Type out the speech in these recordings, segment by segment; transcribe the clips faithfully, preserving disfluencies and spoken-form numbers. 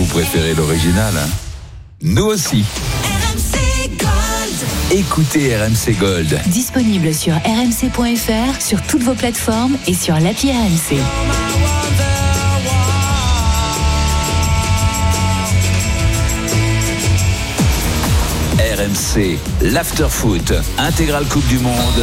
préférez l'original, hein? Nous aussi. R M C Gold. Écoutez R M C Gold. Disponible sur r m c point f r, sur toutes vos plateformes et sur l'appli R M C. R M C, l'after-foot, intégrale Coupe du Monde.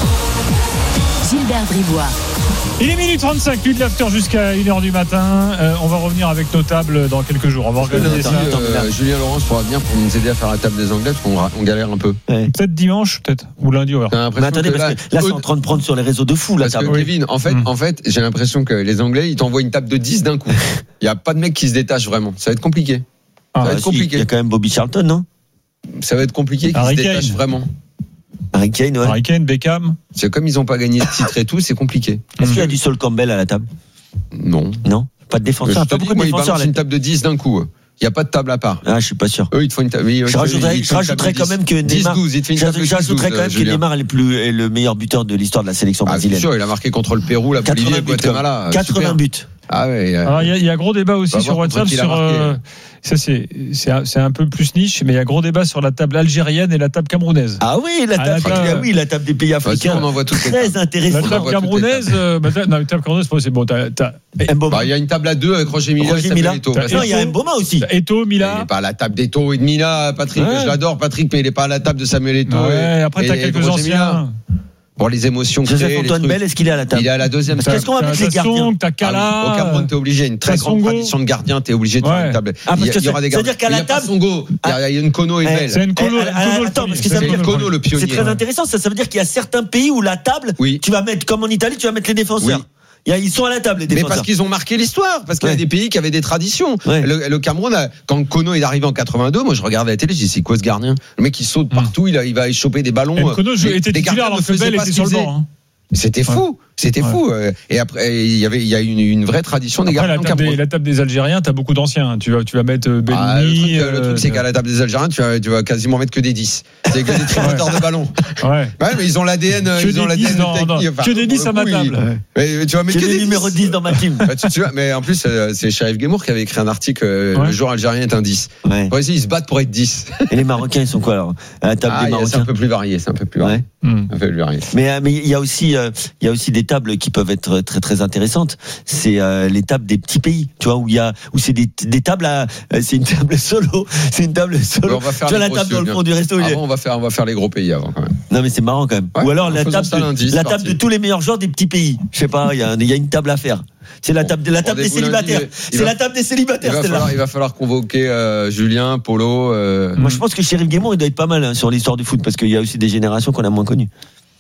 Gilbert Bribois. Il est minuit trente-cinq, nuit de l'after jusqu'à une heure du matin. Euh, on va revenir avec nos tables dans quelques jours. On va organiser ça. Euh, Julien Laurence pourra venir pour nous aider à faire la table des Anglais parce qu'on on galère un peu. Ouais. Peut-être dimanche, peut-être, ou lundi. Ouais. Mais attendez, que parce là, que là, c'est en train de prendre sur les réseaux de fou la parce table. que Kevin, en fait, mmh. en fait, j'ai l'impression que les Anglais, ils t'envoient une table de dix d'un coup. Il y a pas de mec qui se détache vraiment. Ça va être compliqué. Ah, ça va Ah, être si, compliqué. il y a quand même Bobby Charlton, non? Ça va être compliqué qu'ils Harry se détachent Kane. vraiment. Harry Kane, ouais. Harry Kane, Beckham. C'est comme ils ont pas gagné de titre et tout, c'est compliqué. Est-ce qu'il y a du Sol Campbell à la table? Non. Non, pas de Je défenseur. te Pas dis, beaucoup de moi, ils défenseurs. balancent là. une table de dix d'un coup. Il n'y a pas de table à part. Ah, je suis pas sûr. Eux, ils te font une table. Oui, Je rajouterais, ils te je font une rajouterais table de quand même que dix Neymar. douze, ils te font une table de dix J'ajouterais douze, quand même que Julien. Neymar est, plus, est le meilleur buteur de l'histoire de la sélection Ah, c'est brésilienne. sûr, il a marqué contre le Pérou, la Bolivie et le buts. Guatemala. quatre-vingts Super. buts. Ah ouais. Alors, il y, a- il y a gros débat aussi On va sur voir contre WhatsApp. qui il a Sur, marqué. euh, ça, c'est, c'est, un, c'est un peu plus niche, mais il y a gros débat sur la table algérienne et la table camerounaise. Ah oui, la Ah, table, la table- ah oui, la table des pays africains. on envoie toutes les Très tables. La intéressant. On table envoie toutes les camerounaise, euh, bah, t'as- non, la table camerounaise, c'est bon. T'as, t'as Mboma. Bah, il y a une table à deux avec Roger Mila Roger et Mila. Samuel Eto'o. T'as- Parce Non, que- il y a Mboma aussi. t'as Eto'o, Il Mila. n'est pas à la table d'Eto'o et de Mila, Patrick. Ouais. Je l'adore, Patrick, mais il n'est pas à la table de Samuel Eto'o. Ouais, et- après, et- t'as et de quelques Roger Mila. anciens. Pour les émotions créées, les Joseph-Antoine trucs. Bell, est-ce qu'il est à la table? Il est à la deuxième table. Qu'est-ce qu'on va mettre les T'as gardiens? Song, t'as Ah Kala. oui, au Cameroun, t'es obligé. Une très t'as grande Songo. tradition de gardien, t'es obligé de Ouais. faire une table. Ah, parce il y, a- que il y aura ça- des ça veut gardiens. dire qu'à la Il y a pas table- Songo. Il y a- il y a Nkono et Eh, Bell. C'est Nkono. Eh, alors, alors, attends, parce que ça C'est veut dire- Nkono, le pionnier. C'est très intéressant, ça, ça veut dire qu'il y a certains pays où la table, Oui. tu vas mettre, comme en Italie, tu vas mettre les défenseurs. Oui. Il y a- Ils sont à la table, les Mais défenseurs. parce qu'ils ont marqué l'histoire, parce qu'il y a Ouais. des pays qui avaient des traditions. Ouais. Le, le Cameroun, a- quand Kono est arrivé en quatre-vingt-deux, moi je regardais la télé, je dis c'est quoi ce gardien? Le mec il saute partout, il, a- il va choper des ballons. Nkono Les- était les titulaire gardiens alors ne que faisaient Bell pas était ce sur le qu'ils banc. hein. C'était fou, c'était Ouais. fou. euh, Et après, il y avait, il y a une, une vraie tradition des Après, gardiens la au table, des, Cameroun. la table des Algériens, t'as beaucoup d'anciens. Tu vas, tu vas mettre euh, Ah, le truc, Bellini. le truc, c'est qu'à la table des Algériens, tu vas, tu vas quasiment mettre que des dix. C'est que des tributeurs de ballon. Ouais. Ouais, mais ils ont l'A D N, Que ils ont des l'A D N dix dans- technique. dans- Enfin, que des dix pour à le ma coup, table. il- Mais tu vas mettre J'ai que le des numéro dix. dix dans ma team. Bah, tu- tu vois, mais en plus, euh, c'est Sharif Guémour qui avait écrit un article, euh, Ouais. le joueur algérien est un dix. Ouais. Pour essayer, ils se battent pour être dix. Et les Marocains, ils sont quoi alors? À la table Ah, des il y a- c'est un Marocains. peu plus varié, c'est un peu plus varié. Ouais. Hmm. Un peu plus varié. Mais euh, mais il y a aussi euh, il y a aussi des tables qui peuvent être très très intéressantes. C'est euh, les tables des petits pays, tu vois, où il y a où c'est des, des tables à euh, c'est une table solo, c'est une table solo. Ouais, on va faire tu vois les la grosses table dans le bien. fond du resto. il est- Avant, on va faire, on va faire les gros pays avant quand même. Non mais c'est marrant quand même. Ouais, Ou alors la faisons table ça de, lundi, c'est la parti. table de tous les meilleurs joueurs des petits pays. Je sais pas, il y a il y a une table à faire. C'est la table de la table des Rendez-vous lundi, célibataires. mais il C'est va- la table des Il célibataires va, celle-là. falloir, il va falloir convoquer euh, Julien, Polo. euh, Moi je pense que Chérif Guémon il doit être pas mal hein, sur l'histoire du foot parce qu'il y a aussi des générations qu'on a moins connues.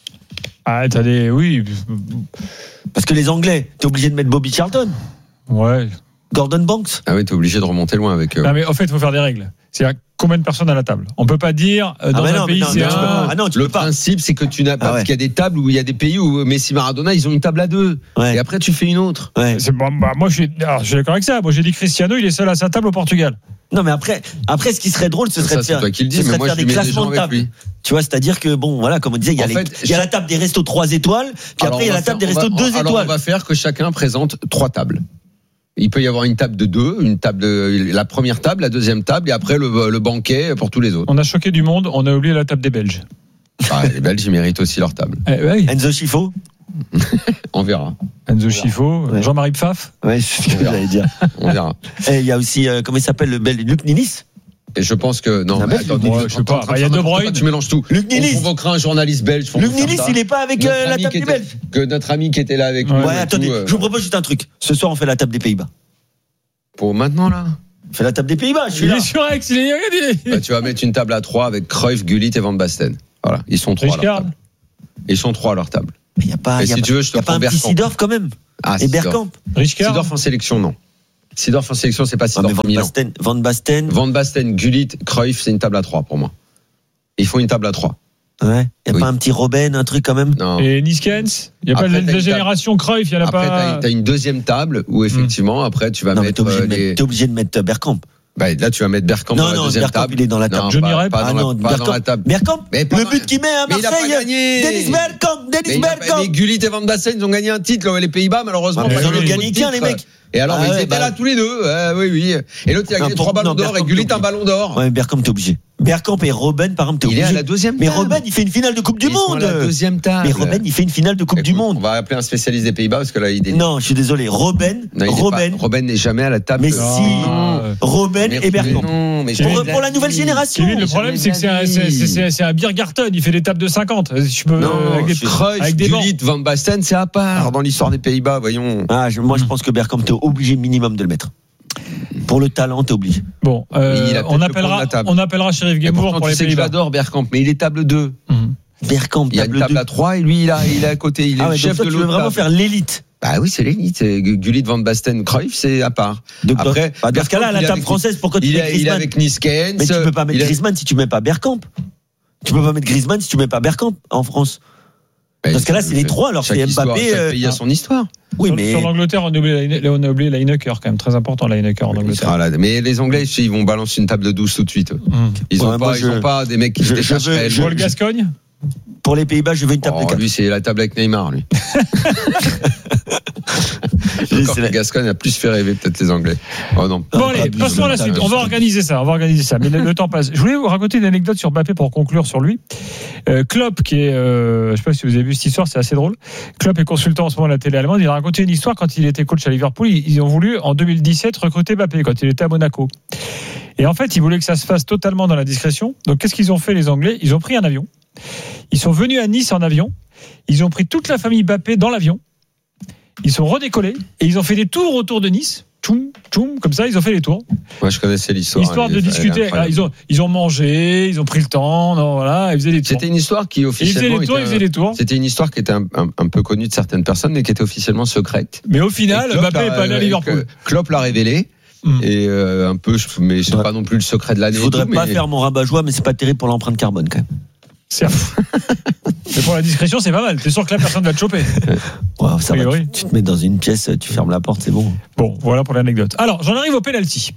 Ah, t'as des. Oui. Parce que les Anglais, t'es obligé de mettre Bobby Charlton, Ouais. Gordon Banks. Ah oui, t'es obligé de remonter loin avec. euh, Non, mais en fait, il faut faire des règles. C'est-à-dire combien de personnes à la table. On peut pas dire euh, Ah, dans mais un non, mais pays non, c'est mais tu peux un. pas. Ah non, tu Le peux pas. principe, c'est que tu n'as pas. Ah ouais. Parce qu'il y a des tables où il y a des pays où Messi, Maradona, ils ont une table à deux. Ouais. Et après, tu fais une autre. Ouais. C'est bon, bah, moi, je suis, alors, je suis d'accord avec ça. Moi, j'ai dit Cristiano, il est seul à sa table au Portugal. Non, mais après, après, ce qui serait drôle, ce serait Ça, de c'est faire, toi qui le dis, ce mais serait moi, de je faire lui des mets des gens classements de avec table. lui. Tu vois, c'est-à-dire que bon, voilà, comme on disait, il y a, En les- fait, il y a je- la table des restos trois étoiles, puis Alors, après il y a on la va table des faire- restos on va- deux alors, étoiles. on va faire que chacun présente trois tables. Il peut y avoir une table de deux, une table de, la première table, la deuxième table, et après le, le banquet pour tous les autres. On a choqué du monde, on a oublié la table des Belges. Ah, les Belges, ils méritent aussi leur table. Eh, ouais. Enzo Schifo. On verra. Enzo Schifo, Ouais. Jean-Marie Pfaff. Ouais, c'est ce que j'allais dire. On verra. Et il y a aussi, euh, comment il s'appelle, le bel Luc Nilis. Et je pense que non. Un mais Belge, attends, moi, t'es- je sais t'es pas. en train de Bah, il y a faire De n'importe Bruyne. quoi, Tu mélanges tout. Luc On Nilis. convoquera un journaliste belge. pour Luc nous faire Nilis, ça. il est pas avec Notre euh, la ami table qui des était- Belges. Que notre ami qui était là avec nous. Ouais, et attendez, tout, euh, je vous propose juste un truc. Ce soir, on fait la table des Pays-Bas. Pour maintenant là. On fait la table des Pays-Bas, je suis Il là. est sur Aix, il est regardez. Bah, tu vas mettre une table à trois avec Cruyff, Gullit et Van Basten. Voilà, ils sont trois à leur Rijkaard. table. Ils sont trois à leur table. Il n'y a pas, Et il y a si pas- tu veux, je te il y a pas prends un petit Bergkamp. Sidorf quand même. Ah, Et Sidorf. Bergkamp. Richard. Sidorf en sélection, non. Sidorf en sélection, c'est pas Ah, Sidorf mais Van en Milan. Basten, Van Basten. Van Basten, Gullit, Cruyff, c'est une table à trois pour moi. Il faut une table à trois. Ouais. Il n'y a Oui. pas un petit Robben, un truc quand même. Non. Et Niskens. Il n'y a Après, pas de t'as la une génération Cruyff, il n'y en a Après, pas. tu as une deuxième table où effectivement, après, tu vas Non, mais t'es mettre obligé, euh, de mettre- les. t'es obligé de mettre Bergkamp. Bah, là, tu vas mettre Bergkamp dans Non, la non, deuxième Bergkamp, table. il est dans la table. Non, Johnny pas, Rep. pas Ah dans, non, la, pas dans la table. Bergkamp, Mais pas le dans- but qu'il met à Mais il a Marseille. pas gagné. Dennis Bergkamp, Mais, Dennis il a pas- Bergkamp. mais Gullit et Van Basten, ils ont gagné un titre, là, les Pays-Bas, malheureusement. Ah, mais pas ils en ont gagné gagné beaucoup de qu'un, les titres. mecs. Et alors, Ah ils ouais, étaient bah- là tous les deux. Ah, oui, oui. Et l'autre, il a Non, gagné pour- trois ballons non, d'or et Bergkamp, Gullit t'es un ballon d'or. Ouais, Bergkamp, t'es obligé. Bergkamp et Robben, par exemple, t'es Il obligé. est à la deuxième Mais table. Robben, il fait une finale de Coupe du Ils sont à Monde. la deuxième table. Mais Robben, il fait une finale de Coupe Écoute, du Monde. On va appeler un spécialiste des Pays-Bas parce que là, il est. Non, je suis désolé. Robben, Non, il est Robben, pas- Robben n'est jamais à la table. mais de- si, Ah, ouais. Robben Mais- et Bergkamp. mais non, mais Pour, jamais de pour la vie. nouvelle génération. Kevin, le problème, c'est que c'est un, c'est, c'est, c'est, c'est un Biergarten. Il fait des tables de cinquante. Je peux, Non, avec des, Cruyff, avec des bancs. Gullit, Van Basten, c'est à part dans l'histoire des Pays-Bas, voyons. Ah, je- moi, je pense que Bergkamp, t'es obligé minimum de le mettre. Pour le talent, t'es obligé. Bon, euh, Il a peut-être on le appellera, point de la table. on appellera Sheriff Et Guémour pourtant, pour tu les sais que Pays-Bas. j'adore Bergkamp, mais il est table deux. Mhm. Bergkamp, Il y a une table table deux. à trois et lui, il, a, il est à côté. Il est Ah le ouais, chef donc toi, de tu veux l'autre vraiment table. faire l'élite. Bah oui, c'est l'élite. C'est Gullit, Van Basten, Cruyff, c'est à part. Donc, Après, bah, dans ce cas-là, à la il est table avec- française, pourquoi tu Il mets est, il est Griezmann? avec Niskens. Mais tu peux pas mettre il est- Griezmann si tu mets pas Bergkamp. Tu peux pas mettre Griezmann si tu mets pas Bergkamp en France. Dans ce cas-là, c'est les trois, alors Chaque c'est histoire, Mbappé. chaque euh, pays a son histoire. Oui, sur, mais. sur l'Angleterre, on a oublié, Line- on a oublié Lineker, quand même. Très important, Lineker en Il Angleterre. sera là. Mais les Anglais, ils vont balancer une table de douze tout de suite. Mhm. Ils Ouais, ont moi, pas, je- ils ont pas des mecs qui se je- je détachent veux- réellement. Paul Gascogne? Pour les Pays-Bas, je veux une table de Oh, quatre. lui, c'est la table avec Neymar, lui. Encore que Gascogne a plus fait rêver peut-être les Anglais. Oh non. Bon, Ah, allez, pas passons à la abusé. suite. On va organiser ça. On va organiser ça. Mais le, le temps passe. Je voulais vous raconter une anecdote sur Mbappé pour conclure sur lui. Euh, Klopp, qui est, euh, je sais pas si vous avez vu cette histoire, c'est assez drôle. Klopp est consultant en ce moment à la télé allemande. Il a raconté une histoire quand il était coach à Liverpool. Ils, ils ont voulu, en deux mille dix-sept, recruter Mbappé quand il était à Monaco. Et en fait, ils voulaient que ça se fasse totalement dans la discrétion. Donc, qu'est-ce qu'ils ont fait, les Anglais? Ils ont pris un avion. Ils sont venus à Nice en avion. Ils ont pris toute la famille Mbappé dans l'avion. Ils sont redécollés et ils ont fait des tours autour de Nice. Tchoum, tchoum, comme ça, ils ont fait les tours. Moi, je connaissais l'histoire. Histoire Elle de est- elle est discuter. incroyable. Ils ont, ils ont mangé, ils ont pris le temps, non, voilà, ils faisaient des tours. C'était une histoire qui Et ils faisaient officiellement les tours, ils était- faisaient les tours. C'était une histoire qui était un, un- un peu connue de certaines personnes, mais qui était officiellement secrète. Mais au final, Et Klopp Mbappé n'est l'a- pas allé à et Liverpool. que Klopp l'a révélé. Mm. Et euh, un peu, je- mais c'est Faudrait- pas non plus le secret de l'année. Je et voudrais tout, pas mais- faire mon rabat-joie, mais c'est pas terrible pour l'empreinte carbone quand même. Certes. Mais pour la discrétion, c'est pas mal. T'es sûr que là, personne va te choper. Ouais, ça A va, priori. tu, tu te mets dans une pièce, tu fermes la porte, c'est bon. Bon, voilà pour l'anecdote. Alors, j'en arrive au penalty.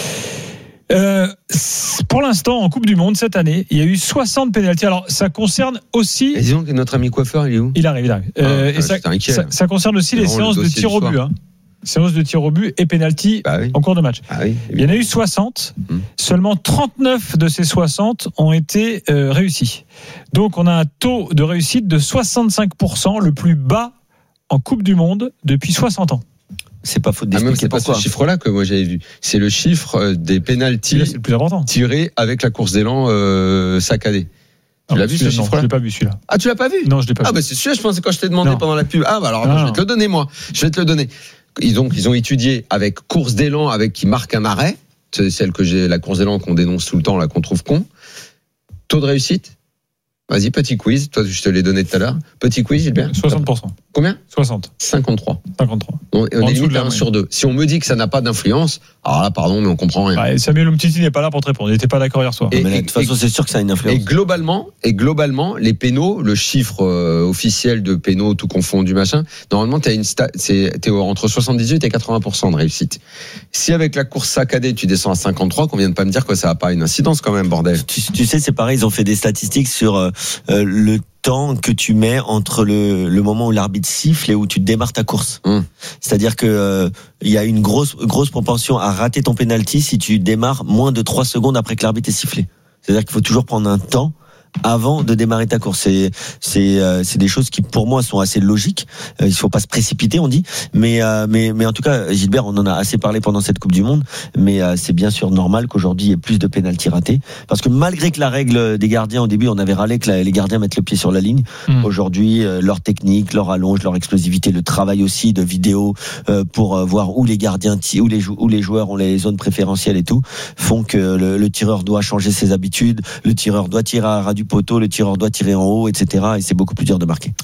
Euh, pour l'instant, en Coupe du Monde, cette année, il y a eu soixante pénaltys. Alors, ça concerne aussi. Et disons que notre ami coiffeur, il est où? Il arrive, il arrive. Euh, Ah, et ça, j'étais inquiet, ça, là. ça concerne aussi C'est les vraiment le séances de dossier tir du au soir. but. Hein. Séances de tir au but et penalty Bah oui. en cours de match. Ah oui. Il y en a eu soixante. Hum. Seulement trente-neuf de ces soixante ont été euh, réussis. Donc, on a un taux de réussite de soixante-cinq pour cent, le plus bas en Coupe du Monde depuis soixante ans. C'est pas faute Ah, même d'expliquer c'est pas ce pourquoi. chiffre-là que moi j'avais vu. C'est le chiffre euh, des pénaltys Celui-là, c'est le plus important. tirés avec la course d'élan euh, saccadée. Tu Ah, l'as vu ce celui-là, non, chiffre-là? je l'ai pas vu celui-là. Ah, tu l'as pas vu? Non, je l'ai pas Ah vu. bah c'est sûr, je pensais quand je t'ai demandé Non. pendant la pub. Ah bah alors attends, Non, je vais non. te le donner moi. Je vais te le donner. Ils ont ils ont étudié avec course d'élan avec qui marque un arrêt, c'est celle que j'ai la course d'élan qu'on dénonce tout le temps là qu'on trouve con. Taux de réussite. Vas-y, petit quiz, toi je te l'ai donné tout à l'heure. Petit quiz Gilbert. soixante pour cent. Combien? soixante. cinquante-trois. cinquantre-trois. On, on En est dessous limite de la à un moyenne. sur deux. Si on me dit que ça n'a pas d'influence, alors là pardon mais on comprend rien. Ouais, Samuel Umtiti n'est pas là pour te répondre. Il n'était pas d'accord hier soir. Et- Mais là, de toute façon, c'est sûr que ça a une Et influence. globalement, et globalement, les pénaux, le chiffre euh, officiel de pénaux, tout confondu, machin, normalement, t'as une sta- c'est, t'es entre soixante-dix-huit et quatre-vingts pour cent de réussite. Si avec la course saccadée, tu descends à cinquante-trois, qu'on vient de pas me dire que ça a pas une incidence quand même, bordel. Tu, tu sais, c'est pareil, ils ont fait des statistiques sur euh, euh, le temps que tu mets entre le, le moment où l'arbitre siffle et où tu démarres ta course. Hum. C'est-à-dire que euh, il y a une grosse grosse propension à rater ton penalty si tu démarres moins de trois secondes après que l'arbitre ait sifflé. C'est-à-dire qu'il faut toujours prendre un temps avant de démarrer ta course. C'est c'est euh, c'est des choses qui pour moi sont assez logiques. Euh, il faut pas se précipiter, on dit. Mais euh, mais mais en tout cas, Gilbert, on en a assez parlé pendant cette Coupe du Monde. Mais euh, c'est bien sûr normal qu'aujourd'hui il y ait plus de pénaltys ratés, parce que malgré que la règle des gardiens au début, on avait râlé que la- les gardiens mettent le pied sur la ligne. Mm. Aujourd'hui, euh, leur technique, leur allonge, leur explosivité, le travail aussi de vidéo euh, pour euh, voir où les gardiens, ti- où les jou- où les joueurs ont les zones préférentielles et tout, font que le, le tireur doit changer ses habitudes. Le tireur doit tirer à ras du poteau, le tireur doit tirer en haut, et cetera. Et c'est beaucoup plus dur de marquer.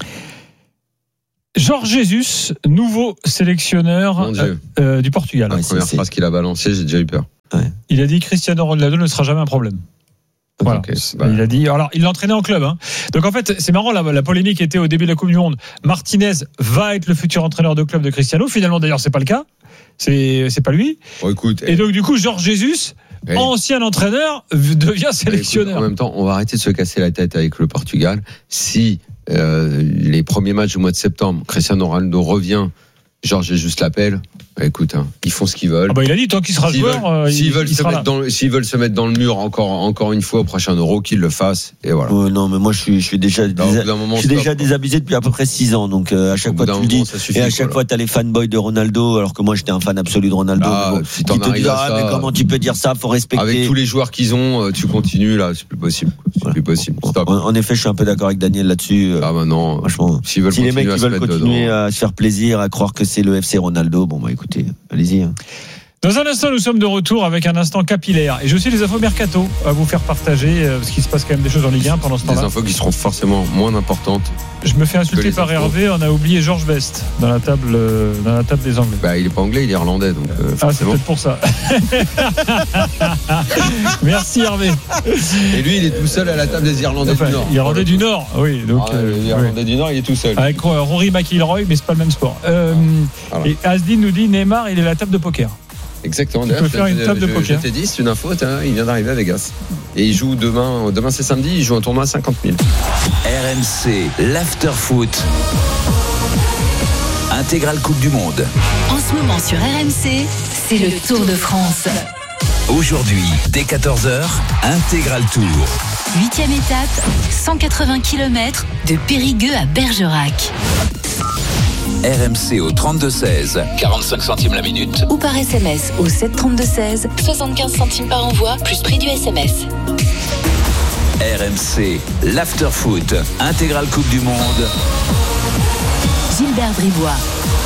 Georges Jesus, nouveau sélectionneur Mon Dieu. euh, du Portugal. Ouais, La c'est- première c'est- phrase qu'il a balancée, j'ai déjà eu peur. Il a dit Cristiano Ronaldo ne sera jamais un problème. Voilà. Ok, bah. Il a dit. Alors, il l'entraînait en club. Hein. Donc, en fait, c'est marrant. La, la polémique était au début de la Coupe du Monde. Martinez va être le futur entraîneur de club de Cristiano. Finalement, d'ailleurs, c'est pas le cas. C'est c'est pas lui. Bon, écoute, Et donc, du coup, Georges Jesus, eh, ancien entraîneur, devient écoute, sélectionneur. en même temps, on va arrêter de se casser la tête avec le Portugal. Si euh, les premiers matchs du mois de septembre, Cristiano Ronaldo revient Georges Jesus l'appelle. Bah, écoute, hein, ils font ce qu'ils veulent. Ah bah il a dit tant qu'il sera s'ils joueur, veulent, euh, s'ils il, veulent il se sera mettre là. dans, s'ils veulent se mettre dans le mur encore, encore une fois au prochain Euro, qu'ils le fassent. Et voilà. Euh, non, mais moi je suis, je suis déjà, Alors, au bout d'un moment, je suis stop, déjà quoi. désabusé depuis à peu près six ans. Donc euh, à chaque Au fois bout tu d'un le dis, moment, ça suffit, et à quoi, chaque là. fois t'as les fanboys de Ronaldo, alors que moi j'étais un fan absolu de Ronaldo. Ah, mais bon, si t'en qui te arrives disent, à ah, ça, mais comment tu peux dire ça, faut respecter. Avec tous les joueurs qu'ils ont, tu continues là, c'est plus possible. C'est Voilà. plus possible. Stop. En, en effet, je suis un peu d'accord avec Daniel là-dessus. Ah bah non. Franchement, S'ils veulent si les continuer mecs à ils se veulent mettre continuer dedans. à se faire plaisir, à croire que c'est le F C Ronaldo, bon bah écoutez, allez-y. hein. Dans un instant, nous sommes de retour avec un instant capillaire. Et j'ai aussi des infos mercato à vous faire partager, euh, parce qu'il se passe quand même des choses en Ligue un pendant ce Des temps-là. infos qui seront forcément moins importantes. Je me fais que insulter les par infos. Hervé, on a oublié Georges Best dans la table, euh, dans la table des Anglais. Bah, il est pas anglais, il est irlandais, donc euh, Ah, c'est forcément. peut-être pour ça. Merci Hervé. Et lui, il est tout seul à la table des Irlandais Enfin, du Nord. Irlandais du Nord, oui. Donc, Ah, euh, les oui. Irlandais du Nord, il est tout seul. Avec euh, Rory McIlroy, mais c'est pas le même sport. Euh, Voilà. Et Asdin nous dit Neymar, il est à la table de poker. Exactement. Il D'ailleurs, peut je- faire une je- table de je- poker. Je t'ai dit, c'est une info, hein, il vient d'arriver à Vegas. Et il joue demain, demain c'est samedi, il joue un tournoi à cinquante mille. R M C, l'after-foot. Intégrale Coupe du Monde. En ce moment sur R M C, c'est le Tour de France. Aujourd'hui, dès quatorze heures, Intégral Tour. Huitième étape, cent quatre-vingts kilomètres de Périgueux à Bergerac. R M C au trente-deux seize, quarante-cinq centimes la minute. Ou par S M S au sept trente-deux seize, soixante-quinze centimes par envoi, plus prix du S M S. R M C, l'after-foot. Intégrale Coupe du Monde. Gilbert Bribois.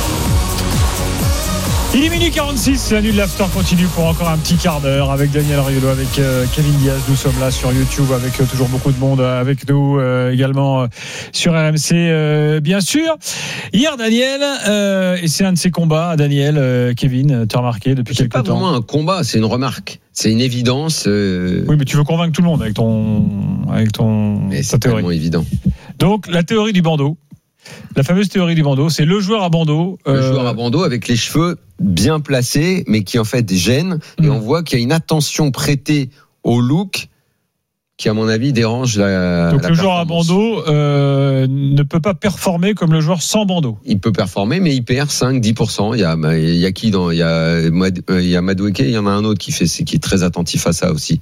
Il est minuit quarante-six, la nuit de l'after continue pour encore un petit quart d'heure avec Daniel Riolo, avec euh, Kevin Diaz. Nous sommes là sur YouTube avec euh, toujours beaucoup de monde euh, avec nous, euh, également euh, sur R M C, euh, bien sûr. Hier, Daniel, euh, et c'est un de ses combats, Daniel, euh, Kevin, tu as remarqué depuis C'est quelques pas temps. vraiment un combat, c'est une remarque. C'est une évidence. Euh... Oui, mais tu veux convaincre tout le monde avec ton, avec ton, Mais ta c'est théorie. tellement évident. Donc, la théorie du bandeau. La fameuse théorie du bandeau, c'est le joueur à bandeau. Le euh, joueur à bandeau avec les cheveux bien placés, mais qui en fait gênent. Et Mm. on voit qu'il y a une attention prêtée au look qui, à mon avis, dérange la. Donc la le joueur à performance. bandeau euh, ne peut pas performer comme le joueur sans bandeau. Il peut performer, mais il perd cinq à dix pour cent. Il y a, il y a qui dans, il y a, Mad- euh, il y a Madueke, il y en a un autre qui fait, qui est très attentif à ça aussi.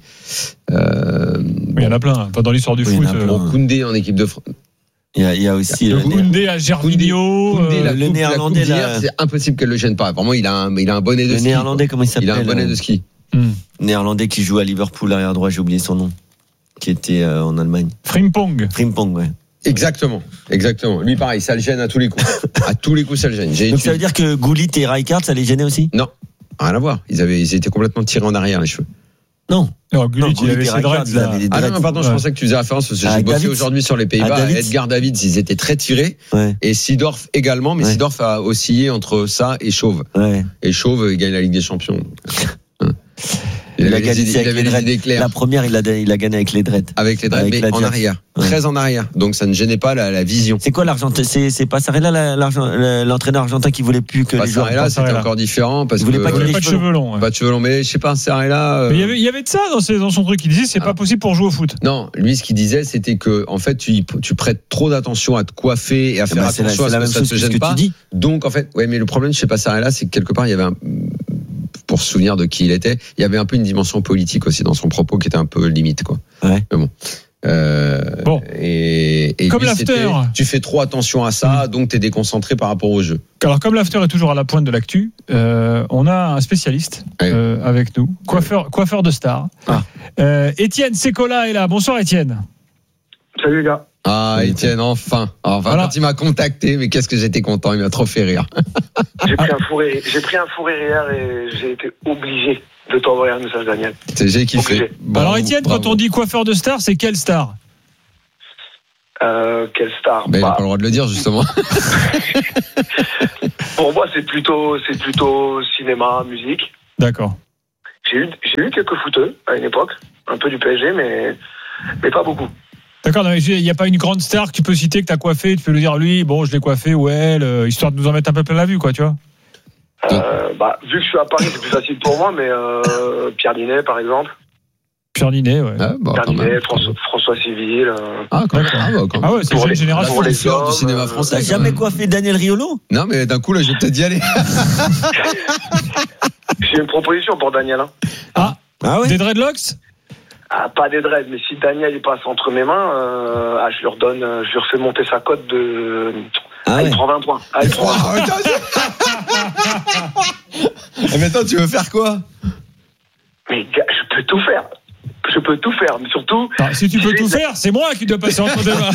Euh, Il y en a plein, hein, pas dans l'histoire du Oui, il y foot. en a euh, plein. bon, Koundé en équipe de France. Il y a, il y a aussi De euh, Koundé à Gervinho. Koundé, euh, la le coupe, Néerlandais, la coupe d'hier, là. c'est impossible qu'elle le gêne pas. Vraiment, il a un, il a un bonnet de le ski. néerlandais, comment il quoi. s'appelle Il a un bonnet euh, de ski. hmm. Néerlandais qui joue à Liverpool arrière droit, j'ai oublié son nom, qui était euh, en Allemagne. Frimpong. Frimpong, ouais. Exactement, exactement. Lui, pareil, ça le gêne à tous les coups. À tous les coups, ça le gêne. J'ai Donc ça étudié. veut dire que Gullit et Rijkaard, ça les gênait aussi? Non, rien à voir. Ils avaient, ils étaient complètement tirés en arrière les cheveux. Non. Non, Gullit, Non, il Gullit avait et ses Rijkaard, dreads, ils là. avaient les Ah non, dreads. pardon, je Ouais. pensais que tu faisais référence parce que À j'ai bossé Davids. aujourd'hui sur les À Pays-Bas. Davids. Edgar Davids, ils étaient très tirés. Ouais, Et Seedorf également, mais Ouais. Seedorf a oscillé entre ça et Chauve. ouais. Et Chauve, il gagne la Ligue des Champions. Hein. Il, Il a avait gagné les idées, avec il avait les les dreads. idées claires. La première, il a, il a gagné avec les dreads. Avec les dreads, Avec mais la en Diaz. arrière. Ouais. Très en arrière. Donc ça ne gênait pas la, la vision. C'est quoi l'Argentin? C'est, c'est Passarella, la- l'Argent- l'entraîneur argentin qui voulait plus que les joueurs. Passarella, c'était Passarella. encore différent parce Il que voulait pas Il qu'il avait les pas de cheveux cheveux longs. ouais. pas de cheveux longs, mais je sais pas, Passarella. euh, Mais il y avait, il y avait de ça dans, ses- dans son truc. Il disait c'est Ah. pas possible pour jouer au foot. Non, lui, ce qu'il disait, c'était que, en fait, tu, tu prêtes trop d'attention à te coiffer et à Eh faire ben, c'est la, attention c'est à la ce même que ça chose te que ce gêne que pas. tu dis. Donc, en fait, ouais, mais le problème chez Passarella, c'est que quelque part, il y avait un, pour se souvenir de qui il était, il y avait un peu une dimension politique aussi dans son propos qui était un peu limite, quoi. Ouais. Mais bon. Euh, Bon. Et, et Comme lui, l'after. c'était, tu fais trop attention à ça, donc t'es déconcentré par rapport au jeu. Alors comme l'after est toujours à la pointe de l'actu, euh, on a un spécialiste Ouais. euh, avec nous, coiffeur, coiffeur de star. Ah. Euh, Étienne Secola est là. Bonsoir Étienne. Salut les gars. Ah, Étienne, enfin. Enfin, Voilà. quand il m'a contacté, mais qu'est-ce que j'étais content, il m'a trop fait rire. J'ai pris un fou rire, j'ai pris un fou rire hier et j'ai été obligé de t'envoyer un message, Daniel. C'est j'ai kiffé. Obligé. Bravo, Alors Étienne, bravo. quand on dit coiffeur de star, c'est quelle star? Euh, quelle star. Ben, il n'a Bah, pas le droit de le dire, justement. pour moi, c'est plutôt, c'est plutôt cinéma, musique. D'accord. J'ai eu, j'ai eu quelques footeux à une époque, un peu du P S G, mais, mais pas beaucoup. D'accord, non, mais il n'y a pas une grande star que tu peux citer, que tu as coiffé, tu peux lui dire lui, bon, je l'ai coiffé ou elle, euh, histoire de nous en mettre un peu plein la vue, quoi, tu vois. Euh, bah, vu que je suis à Paris, c'est plus facile pour moi, mais euh, Pierre Ninet, par exemple. Pierre-Ninet, ouais. Ah, bah, quand Dernier, même. François, François Civil. euh, Ah, quand même. Ah, bah, quand même. Ah ouais, c'est Pour une les- génération. pour les fleur du hommes, cinéma euh, français. T'as jamais coiffé Daniel Riolo? Non, mais d'un coup, là, je vais peut-être y aller. J'ai une proposition pour Daniel. Hein. Ah, Ah ouais? des dreadlocks? Ah, pas des dreads, mais si Daniel il passe entre mes mains, euh, ah, je lui redonne, euh, je lui refais monter sa cote de. Ah Ah, ouais. il prend vingt points. Ah, il prend vingt points. Et maintenant, tu veux faire quoi? Mais gars, je peux tout faire. Je peux tout faire, mais surtout. Ah, si tu peux j'ai- tout faire, c'est moi qui dois passer entre deux mains.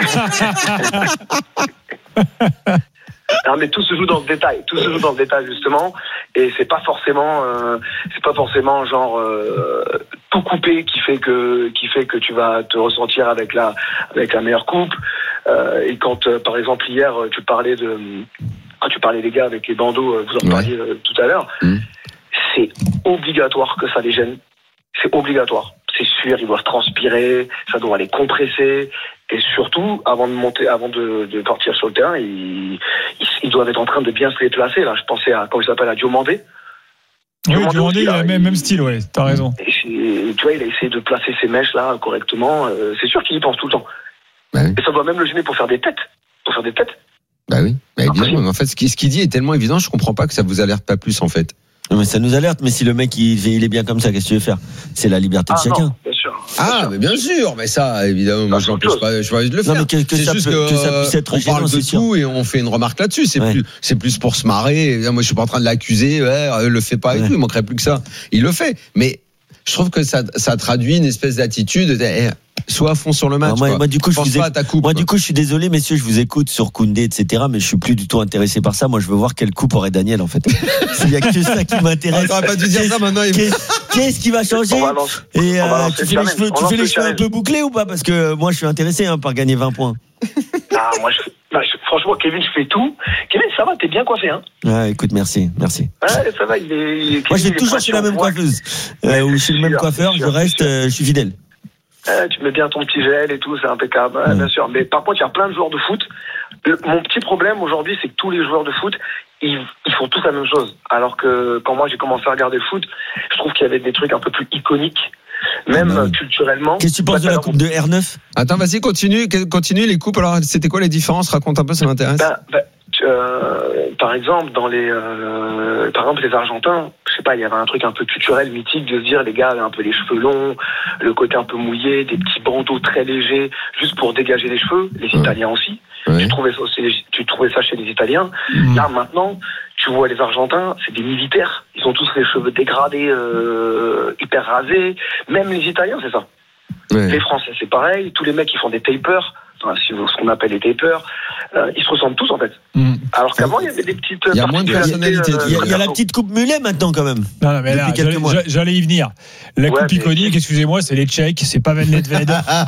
Non, mais tout se joue dans le détail. Tout se joue dans le détail justement, et c'est pas forcément, euh, c'est pas forcément genre euh, tout coupé qui fait que qui fait que tu vas te ressentir avec la avec la meilleure coupe. Euh, et quand, euh, par exemple, hier, tu parlais de quand tu parlais des gars avec les bandeaux, euh, vous en Ouais. parliez euh, tout à l'heure. Mmh. C'est obligatoire que ça les gêne. C'est obligatoire. C'est sûr, ils doivent transpirer, ça doit les compresser. Et surtout, avant de monter, avant de, de partir sur le terrain, ils, ils, ils doivent être en train de bien se déplacer. Là, je pensais à, comment il s'appelle, à Diomandé. Oui, Diomandé Diomandé, aussi, il a là, le même, même style, ouais, t'as raison. Et c'est- tu vois, il a essayé de placer ses mèches là correctement. Euh, c'est sûr qu'il y pense tout le temps. Bah oui. Et ça doit même le gêner pour faire des têtes. Pour faire des têtes. Bah oui. Bah, évidemment. Mais en fait, ce qu'il ce qu'il dit est tellement évident, je comprends pas que ça vous alerte pas plus, en fait. Non, mais ça nous alerte, mais si le mec il, il est bien comme ça, qu'est-ce que tu veux faire? C'est la liberté de Ah chacun. non, bien sûr. Ah, mais bien sûr, mais ça, évidemment, moi, Ah, je l'empêche chose. pas, je vais de le Non, faire. mais que- que C'est ça juste peut- que ça puisse être on gênant, parle de c'est sûr. tout et on fait une remarque là-dessus. C'est Ouais. plus, c'est plus pour se marrer. Moi, je suis pas en train de l'accuser. Ouais, euh, le fait pas et Ouais. tout. Il manquerait plus que ça. Il le fait. Mais je trouve que ça, ça traduit une espèce d'attitude. Eh, sois à fond sur le match. Alors, moi, quoi. moi, du coup, je Pense vous pas ai- à ta coupe. Moi, quoi. du coup, je suis désolé, messieurs, je vous écoute sur Koundé, et cetera, mais je suis plus du tout intéressé par ça. Moi, je veux voir quelle coupe aurait Daniel, en fait. S'il y a que ça qui Ah, m'intéresse. t'aurais pas dû dire ça maintenant. il- Qu'est-ce qu'est-ce qui va changer? On va lancer- Et on va euh, lancer tu le fais les challenge. cheveux, On tu lance fais les le cheveux un challenge. peu bouclés ou pas? Parce que euh, moi, je suis intéressé hein, par gagner vingt points. Ah, moi, je, bah, je- franchement, Kevin, je fais tout. Kevin, ça va, t'es bien coiffé, hein? Ouais, écoute, merci, merci. Ouais, ça va, il est. il est- Moi, Kevin, j'ai il est toujours pas chez la sur même moi. coiffeuse. Euh, ou chez le c'est même sûr, coiffeur, c'est je sûr, reste, c'est sûr. euh, je suis fidèle. Ouais, tu mets bien ton petit gel et tout, c'est impeccable, ouais, Mm. bien sûr. Mais par contre, il y a plein de joueurs de foot. Le- mon petit problème aujourd'hui, c'est que tous les joueurs de foot, ils, ils font tous la même chose. Alors que quand moi j'ai commencé à regarder le foot, je trouve qu'il y avait des trucs un peu plus iconiques, même Ah bah oui. culturellement. Qu'est-ce que tu penses Bah, de la t'as coupe de R neuf? Attends, vas-y, continue, continue les coupes. Alors, c'était quoi les différences? Raconte un peu, ça m'intéresse. Ben, ben, tu- euh, par exemple, dans les, euh, par exemple, les Argentins, je sais pas, il y avait un truc un peu culturel, mythique, de se dire, les gars avaient un peu les cheveux longs, le côté un peu mouillé, des petits bandeaux très légers, juste pour dégager les cheveux. Les Ouais. Italiens aussi. Ouais. Tu trouvais ça aussi, tu trouvais ça chez les Italiens. Mmh. Là, maintenant, tu vois les Argentins, c'est des militaires. Ils ont tous les cheveux dégradés, euh, hyper rasés. Même les Italiens, c'est ça. Ouais. Les Français, c'est pareil. Tous les mecs qui font des tapers, enfin, si vous- ce qu'on appelle les tapers, euh, ils se ressemblent tous en fait. Mmh. Alors qu'avant, il y avait des petites. Il y a moins de particularités, personnalité. euh, Il y a, il y a la perso. petite coupe mulet maintenant, quand même. Non, non, mais là, Depuis quelques j'allais- mois. j'a- j'allais y venir. La Ouais, coupe mais- iconique, excusez-moi, c'est les Tchèques, c'est Pavel Nedved.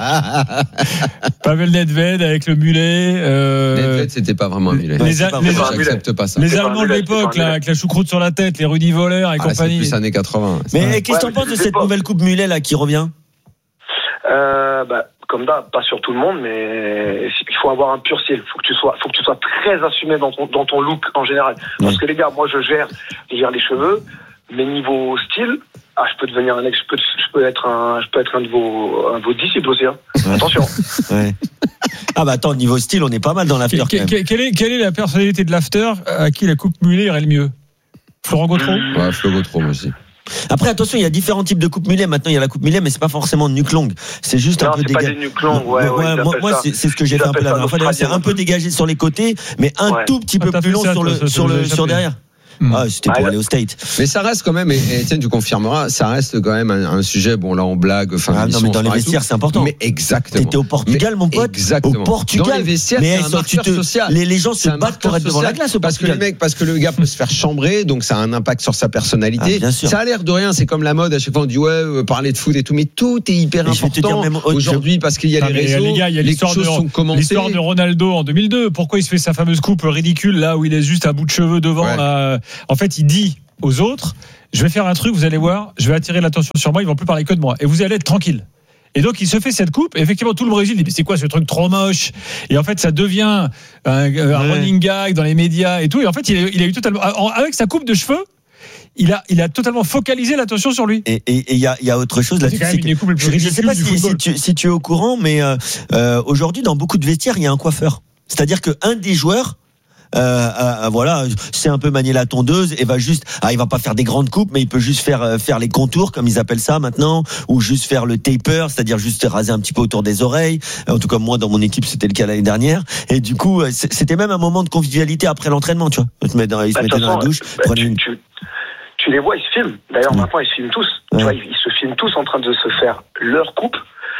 Pavel Nedved avec le mulet. euh, Nedved, c'était pas vraiment un mulet. les, c'est a- pas les, vraiment un mulet. J'accepte pas ça. les C'est pas un Allemands de mulet, c'est pas l'époque, un là, mulet. avec la choucroute sur la tête, les Rudy Voller et Ah, c'est compagnie. plus années quatre-vingts. Mais Ouais. eh, qu'est-ce que t'en mais penses de c'est cette pas- nouvelle coupe mulet, là, qui revient? Euh, bah, comme d'hab, pas sur tout le monde, mais il faut avoir un pur style. Faut que tu sois, faut que tu sois très assumé dans ton, dans ton look en général. Parce Ouais. que les gars, moi, je gère, je gère les cheveux, mais niveau style, ah, je peux devenir un ex, je peux, je peux être un, je peux être un de vos, un de vos disciples aussi, hein. Ouais. Attention. Ouais. Ah, bah attends, niveau style, on est pas mal dans l'after, Que- quand même. que- quelle, est, quelle est la personnalité de l'after à qui la coupe mulet irait le mieux? Florent Gautreau? Ouais, Flo Gautreau, moi aussi. Après, attention, il y a différents types de coupe mulet. Maintenant, il y a la coupe mulet, mais c'est pas forcément nuque longue. C'est juste Non, un peu c'est pas dégagé. des nuques longues, ouais, ouais, ils moi, appellent moi, ça- c'est c'est ce que j'ai ils fait un peu appellent la ça dernière fois. D'ailleurs, c'est un l'Australien. peu dégagé sur les côtés, mais un Ouais. tout petit Ah, peu t'as plus fait long ça, sur toi, le, ça, sur ça, le, j'ai sur déjà fait. derrière. Mmh. Ah, c'était Ah, pour là- aller au State. Mais ça reste quand même, et et Étienne, tu confirmeras, ça reste quand même un, un sujet, bon là on blague, enfin, Ah, non, l'émission, mais on dans se les marre et vestiaires, tout. c'est important. Mais exactement. T'étais au Portugal, Mais mon pote. Exactement. Au Portugal. Dans les vestiaires, Mais c'est un ça, tu marqueur te- social. les, les gens C'est se un battent pour marqueur être devant la social. glace au parce que le Portugal. mec, parce que le gars peut se faire chambrer, donc ça a un impact sur sa personnalité. Ah, bien sûr. Ça a l'air de rien, c'est comme la mode. À chaque fois, on dit ouais, euh, parler de foot et tout, mais tout est hyper Et je vais te important dire même, oh, aujourd'hui parce qu'il y a Non, les mais, réseaux, les gars, il y a les l'histoire choses de- sont commencées. L'histoire de Ronaldo en deux mille deux. Pourquoi il se fait sa fameuse coupe ridicule là où il est juste un bout de cheveux devant Ouais. là. En fait, il dit aux autres, je vais faire un truc, vous allez voir, je vais attirer l'attention sur moi, ils vont plus parler que de moi et vous allez être tranquille. Et donc il se fait cette coupe. Et effectivement, tout le Brésil dit mais c'est quoi ce truc trop moche. Et en fait, ça devient un, un Ouais. running gag dans les médias et tout. Et en fait, il a, il a eu totalement avec sa coupe de cheveux. il a, il a totalement focalisé l'attention sur lui. Et il y a, y a autre chose là-dessus. C'est quand même une des coupes les plus je ne sais ridicules pas du si, si, football. tu, si tu es au courant, mais euh, euh, aujourd'hui, dans beaucoup de vestiaires, il y a un coiffeur. C'est-à-dire qu'un des joueurs, euh, euh, voilà, c'est un peu manier la tondeuse et va juste, ah, il va pas faire des grandes coupes, mais il peut juste faire euh, faire les contours comme ils appellent ça maintenant, ou juste faire le taper, c'est-à-dire juste raser un petit peu autour des oreilles. En tout cas, moi dans mon équipe, c'était le cas l'année dernière. Et du coup, c'était même un moment de convivialité après l'entraînement, tu vois. Ils se mettaient dans, ils se Bah, mettaient dans la façon, douche, bah, prenaient tu, une. tu, tu les vois, ils se filment. D'ailleurs, Ouais. maintenant, ils se filment tous. Ouais. Tu vois, ils, ils se filment tous en train de se faire leur coupe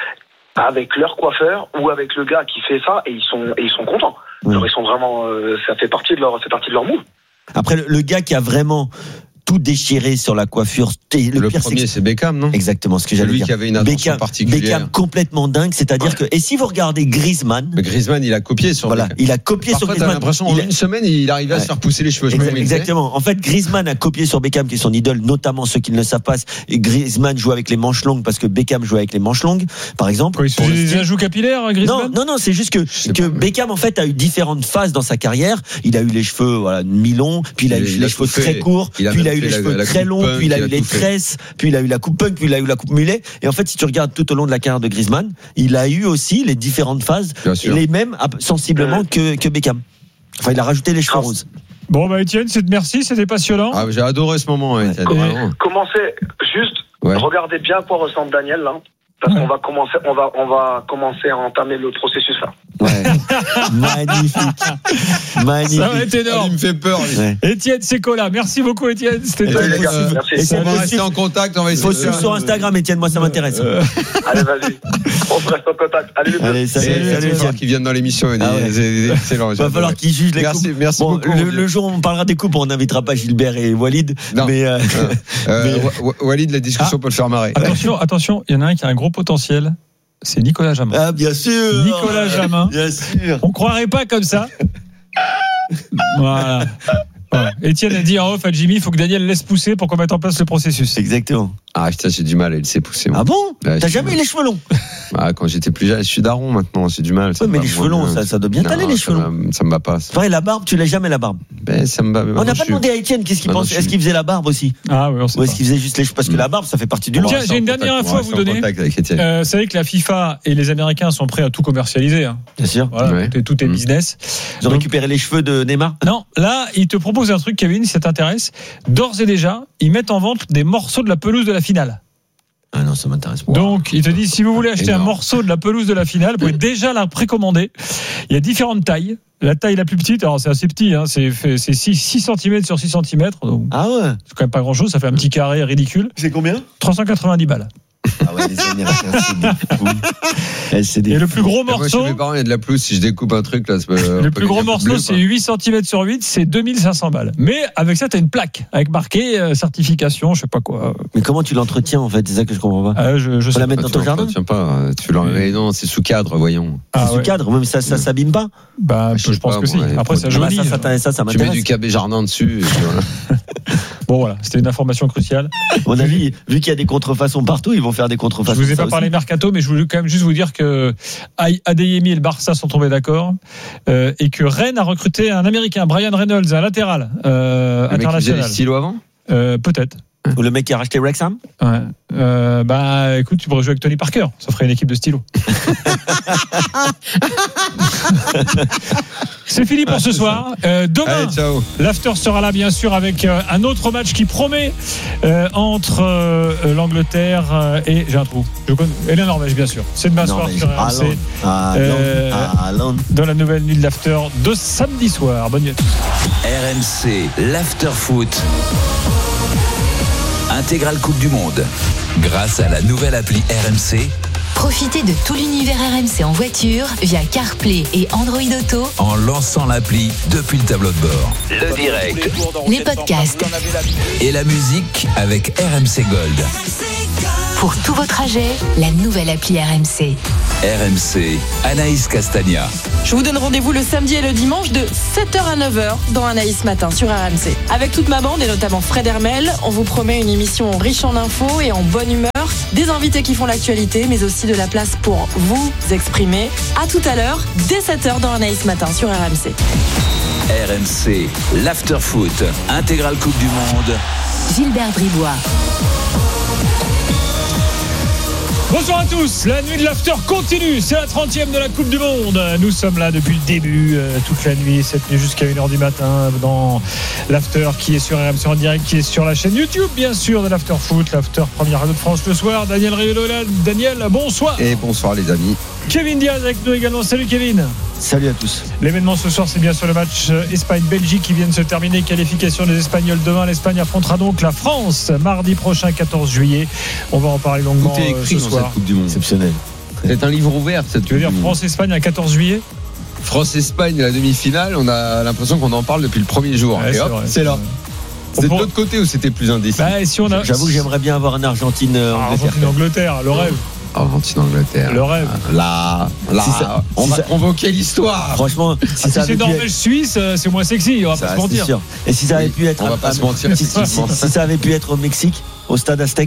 avec leur coiffeur ou avec le gars qui fait ça, et ils sont, et ils sont contents. Ouais. Alors, ils sont vraiment, euh, ça fait partie de leur, ça fait partie de leur move. Après, le, le gars qui a vraiment tout déchiré sur la coiffure, le, Le pire, premier, c'est c'est Beckham, non? exactement ce que j'allais Celui dire. qui avait une attention Beckham, particulière. Beckham complètement dingue, c'est-à-dire que, et si vous regardez Griezmann, Mais Griezmann, il a copié sur voilà, Beckham. il a copié Parfois, sur t'as Griezmann. l'impression, en Il a- une semaine, il arrivait à Ouais. se faire pousser les cheveux. Je sais pas Exact- comment il fait. Exactement. En fait, Griezmann a copié sur Beckham, qui est son idole, notamment ceux qui ne le savent pas. Et Griezmann joue avec les manches longues parce que Beckham jouait avec les manches longues, par exemple. Quoi, il se Pour faisait le des style. ajouts capillaires, Non, Griezmann? non, non, c'est juste que, sais que pas, mais- Beckham, en fait, a eu différentes phases dans sa carrière. Il a eu les cheveux, voilà, mi-longs, puis il a Il- eu il les a cheveux tout fait. très courts, Il a puis il a même eu les fait la- cheveux la très coupe longs, punk, puis il a il a eu les tout fait. tresses, puis il a eu la coupe punk, puis il a eu la coupe mulet. Et en fait, si tu regardes tout au long de la carrière de Griezmann, il a eu aussi les différentes phases, Bien sûr. les mêmes, ab- sensiblement, que, que Beckham. Enfin, il a rajouté les cheveux Ah. roses. Bon, bah, Étienne, c'est, merci, c'était passionnant. Ah, j'ai adoré ce moment, hein, Étienne, Et- vraiment. Commencez juste, Ouais. regardez bien à quoi ressemble Daniel, là. Parce Ouais. qu'on va commencer, on va, on va commencer à entamer le processus, là. Ouais. Magnifique. Magnifique. Ça va être Ah, énorme. il me fait peur, lui. Ouais. Étienne Secola, merci beaucoup, Étienne. C'était Et top. Allez, les gars, euh, merci. et c'est On va possible. rester en contact, on va essayer Faut de suivre sur Instagram, Étienne, moi ça m'intéresse. Euh, Allez, vas-y. On se reste en contact. Allez, les bleus. Allez, Salut, salut, salut, salut, Étienne. qui viennent dans l'émission. Ah ouais. C'est excellent. Va falloir qu'ils jugent les Merci, coupes. merci Bon, beaucoup. le, le jour où on parlera des coupes, on n'invitera pas Gilbert et Walid. Non. Mais euh, Euh, Mais- Wa- Wa- Walid, la discussion Ah. peut le faire marrer. Attention, attention, il y en a un qui a un gros potentiel. C'est Nicolas Jamin. ah, bien sûr. Nicolas Jamin. Bien sûr. On croirait pas comme ça. Voilà. Voilà. Étienne a dit en off à Jimmy, il faut que Daniel laisse pousser pour qu'on mette en place le processus. Exactement. Ah, putain, j'ai du mal à laisser pousser. moi. Ah bon? Ouais, T'as je- jamais eu les cheveux longs? Ah, quand j'étais plus jeune, je suis daron maintenant, j'ai du mal. ça Ouais, me mais va les cheveux moins longs, bien. ça, ça doit bien Non, t'aller, les ça cheveux longs. va- Ça me va pas. ça. Pareil, la barbe, tu l'as jamais la barbe. Ben, ça me va. On n'a pas demandé à Étienne qu'est-ce qu'il Ah non, pense. je Est-ce suis- qu'il faisait la barbe aussi? Ah oui, on sait Ou est-ce pas. qu'il faisait juste les cheveux? Parce que la barbe, ça fait partie du On look. Tiens, reste j'ai en une contact, dernière on info à reste vous en donner. contact avec Étienne. Euh, vous savez que la FIFA et les Américains sont prêts à tout commercialiser. Hein. Bien sûr. Voilà, Ouais. tout est, tout est Mm. business. Ils ont Donc- récupéré les cheveux de Neymar. Non, là, ils te proposent un truc, Kevin, si ça t'intéresse. D'ores et déjà, ils mettent en vente des morceaux de la pelouse de la finale. Ah non, ça m'intéresse pas. Donc, ils te disent, si vous voulez acheter Énorme. un morceau de la pelouse de la finale, vous pouvez déjà la précommander. Il y a différentes tailles. La taille la plus petite, alors c'est assez petit, hein, c'est, fait- c'est six centimètres sur six centimètres. Donc, Ah ouais. c'est quand même pas grand chose, ça fait un petit carré ridicule. C'est combien? trois cent quatre-vingt-dix balles. Ah ouais, les Américains, c'est des fous. Eh, c'est des Et le fous. plus gros Moi, chez morceau, mes parents, il y a de la pelouse. Si je découpe un truc, là, c'est pas- on le peut plus gros gagner un peu de morceau, bleu, c'est quoi. huit centimètres sur huit, c'est deux mille cinq cents balles. Mais avec ça, t'as une plaque avec marqué euh, certification, je sais pas quoi. Mais comment tu l'entretiens en fait? C'est ça que je comprends pas. Euh, je, je Faut sais la pas. mettre Ah, dans ton tu jardin? l'entretiens pas. Tu l'en... Mais non, c'est sous cadre, voyons. Ah, Sous ouais. cadre, même ça, ça s'abîme pas. Bah, Je sais je pense pas, que si. ouais. Après, ça Ah, Ah bah, jaunit. ça, ça, t'intéresse, ça, ça Tu mets m'intéresse. du cabé jardin dessus. Et puis voilà. Bon, voilà, c'était une information cruciale. À mon avis, vu qu'il y a des contrefaçons partout, ils vont faire des Je contrefaçons. vous ai ça pas parlé aussi. mercato, mais je voulais quand même juste vous dire que Adeyemi et le Barça sont tombés d'accord euh, et que Rennes a recruté un Américain, Brian Reynolds, un latéral euh, Le mec qui faisait les international. stylos avant. Euh, peut-être. Ou le mec qui a racheté Wrexham. Ouais. Euh, bah, écoute, tu pourrais jouer avec Tony Parker. Ça ferait une équipe de stylo. C'est fini pour ce soir. Euh, demain, Allez, ciao. l'after sera là, bien sûr, avec euh, un autre match qui promet euh, entre euh, l'Angleterre euh, et j'ai un trou. Je connais, et la Norvège, bien sûr. C'est demain soir Norvège. sur R M C Haaland. Euh, Haaland. dans la nouvelle nuit de l'after de samedi soir. Bonne nuit à tous. R M C, l'after foot. Intégrale Coupe du Monde. Grâce à la nouvelle appli R M C, Profitez de tout l'univers R M C en voiture via CarPlay et Android Auto, en lançant l'appli depuis le tableau de bord. Le direct les podcasts. et la musique avec R M C Gold. Pour tous vos trajets, la nouvelle appli R M C. R M C, Anaïs Castagna. Je vous donne rendez-vous le samedi et le dimanche de sept heures à neuf heures dans Anaïs Matin sur R M C. Avec toute ma bande et notamment Fred Hermel, on vous promet une émission riche en infos et en bonne humeur, des invités qui font l'actualité, mais aussi de la place pour vous exprimer. À tout à l'heure, dès sept heures dans Anaïs Matin sur R M C. R M C, l'after-foot, intégrale Coupe du Monde. Gilbert Bribois. Bonsoir à tous, la nuit de l'after continue, c'est la trentième de la Coupe du Monde. Nous sommes là depuis le début, euh, toute la nuit, cette nuit jusqu'à une heure du matin dans l'after qui est sur R M C en direct, qui est sur la chaîne YouTube bien sûr de l'after foot, l'after première radio de France le soir. Daniel Riolo, Daniel, bonsoir. Et bonsoir les amis. Kevin Diaz avec nous également, salut Kevin. Salut à tous. L'événement ce soir, c'est bien sûr le match Espagne-Belgique qui vient de se terminer. Qualification des Espagnols demain. L'Espagne affrontera donc la France mardi prochain, quatorze juillet. On va en parler longuement Tout est écrit euh, ce dans soir. cette Coupe du Monde. Exceptionnel. C'est un livre ouvert cette Tu veux Coupe dire du Monde. France-Espagne à quatorze juillet? France-Espagne, la demi-finale, on a l'impression qu'on en parle depuis le premier jour. Ouais, Et c'est hop, vrai, c'est c'est là. vrai. C'est de Pour- l'autre côté où c'était plus indécis. Bah, et si on a... J'avoue que j'aimerais bien avoir un Argentine euh, Ah, Angleterre. Argentine-Angleterre, le rêve. Argentine-Angleterre. Le rêve. Là, là, Si ça- on si va ça- convoquer l'histoire. Franchement, si Ah, ça si avait c'est pu être- Norvège-Suisse, euh, c'est moins sexy, on va Ça, pas se c'est mentir. c'est sûr. Et si ça avait Oui, pu être, on va pas à- se mentir, si, si- si- effectivement. si ça avait pu être au Mexique, au stade Aztec,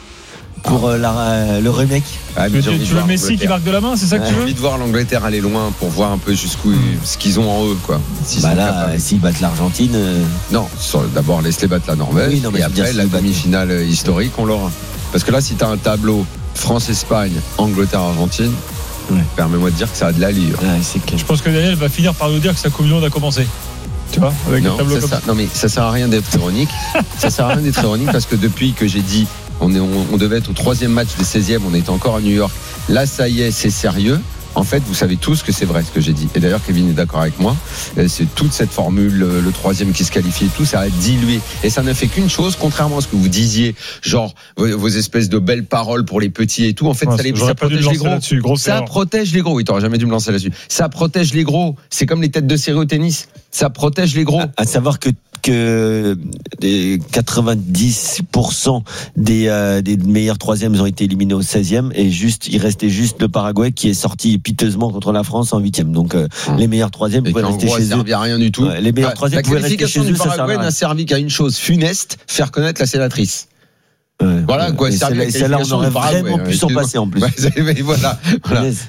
pour euh, la, euh, le remake. Ah, mais Tu j'ai veux, envie de tu veux voir Messi qui l'Angleterre. marque de la main, c'est ça que J'ai tu veux? envie de voir l'Angleterre aller loin pour voir un peu jusqu'où ce qu'ils ont en eux, quoi. S'ils Bah sont là, capables. euh, s'ils battent l'Argentine, euh, Non, sur- d'abord laisse-les battre la Norvège Oui, non, mais et je veux dire, après s'ils la battent- demi-finale euh, historique, on l'aura. Parce que là, si t'as un tableau France-Espagne, Angleterre-Argentine, Ouais. permets-moi de dire que ça a de l'allure. ouais, c'est clair. Je pense que Daniel va finir par nous dire que sa Coupe du Monde a commencé. Tu vois, avec Non, un tableau ça, comme ça- non, mais ça sert à rien d'être ironique. Ça sert à rien d'être ironique parce que depuis que j'ai dit on, est, on, on devait être au troisième match des seizièmes, on était encore à New York. Là, ça y est, c'est sérieux. En fait, vous savez tous que c'est vrai ce que j'ai dit. Et d'ailleurs, Kevin est d'accord avec moi. Euh, C'est toute cette formule, le, le troisième qui se qualifie et tout, ça a dilué. Et ça n'a fait qu'une chose, contrairement à ce que vous disiez, genre vos, vos espèces de belles paroles pour les petits et tout. En fait, Ouais, ça, les, j'aurais ça pas dû me protège les lancer gros. là-dessus, grosse Ça erreur. protège les gros. Oui, t'aurais jamais dû me lancer là-dessus. Ça protège les gros. C'est comme les têtes de série au tennis. Ça protège les gros. À savoir que que des quatre-vingt-dix pour cent des, euh, des meilleurs troisièmes ont été éliminés au seizième et juste il restait juste le Paraguay qui est sorti piteusement contre la France en huitième. Donc euh, Hum. les meilleurs troisièmes Et pouvaient qui en rester gros, chez elle eux. servait à rien du tout. Ouais, les meilleurs La- troisièmes La pouvaient rester qualification chez du eux, ça servait Paraguay à rien. n'a servi qu'à une chose funeste, faire connaître la sénatrice. Ouais, Voilà, ouais. quoi, Et servi celle-là, la celle-là, on qualification aurait du Paraguay, vraiment pu ouais, s'en excuse-moi. passer en plus. Ouais, voilà. voilà. Punaise.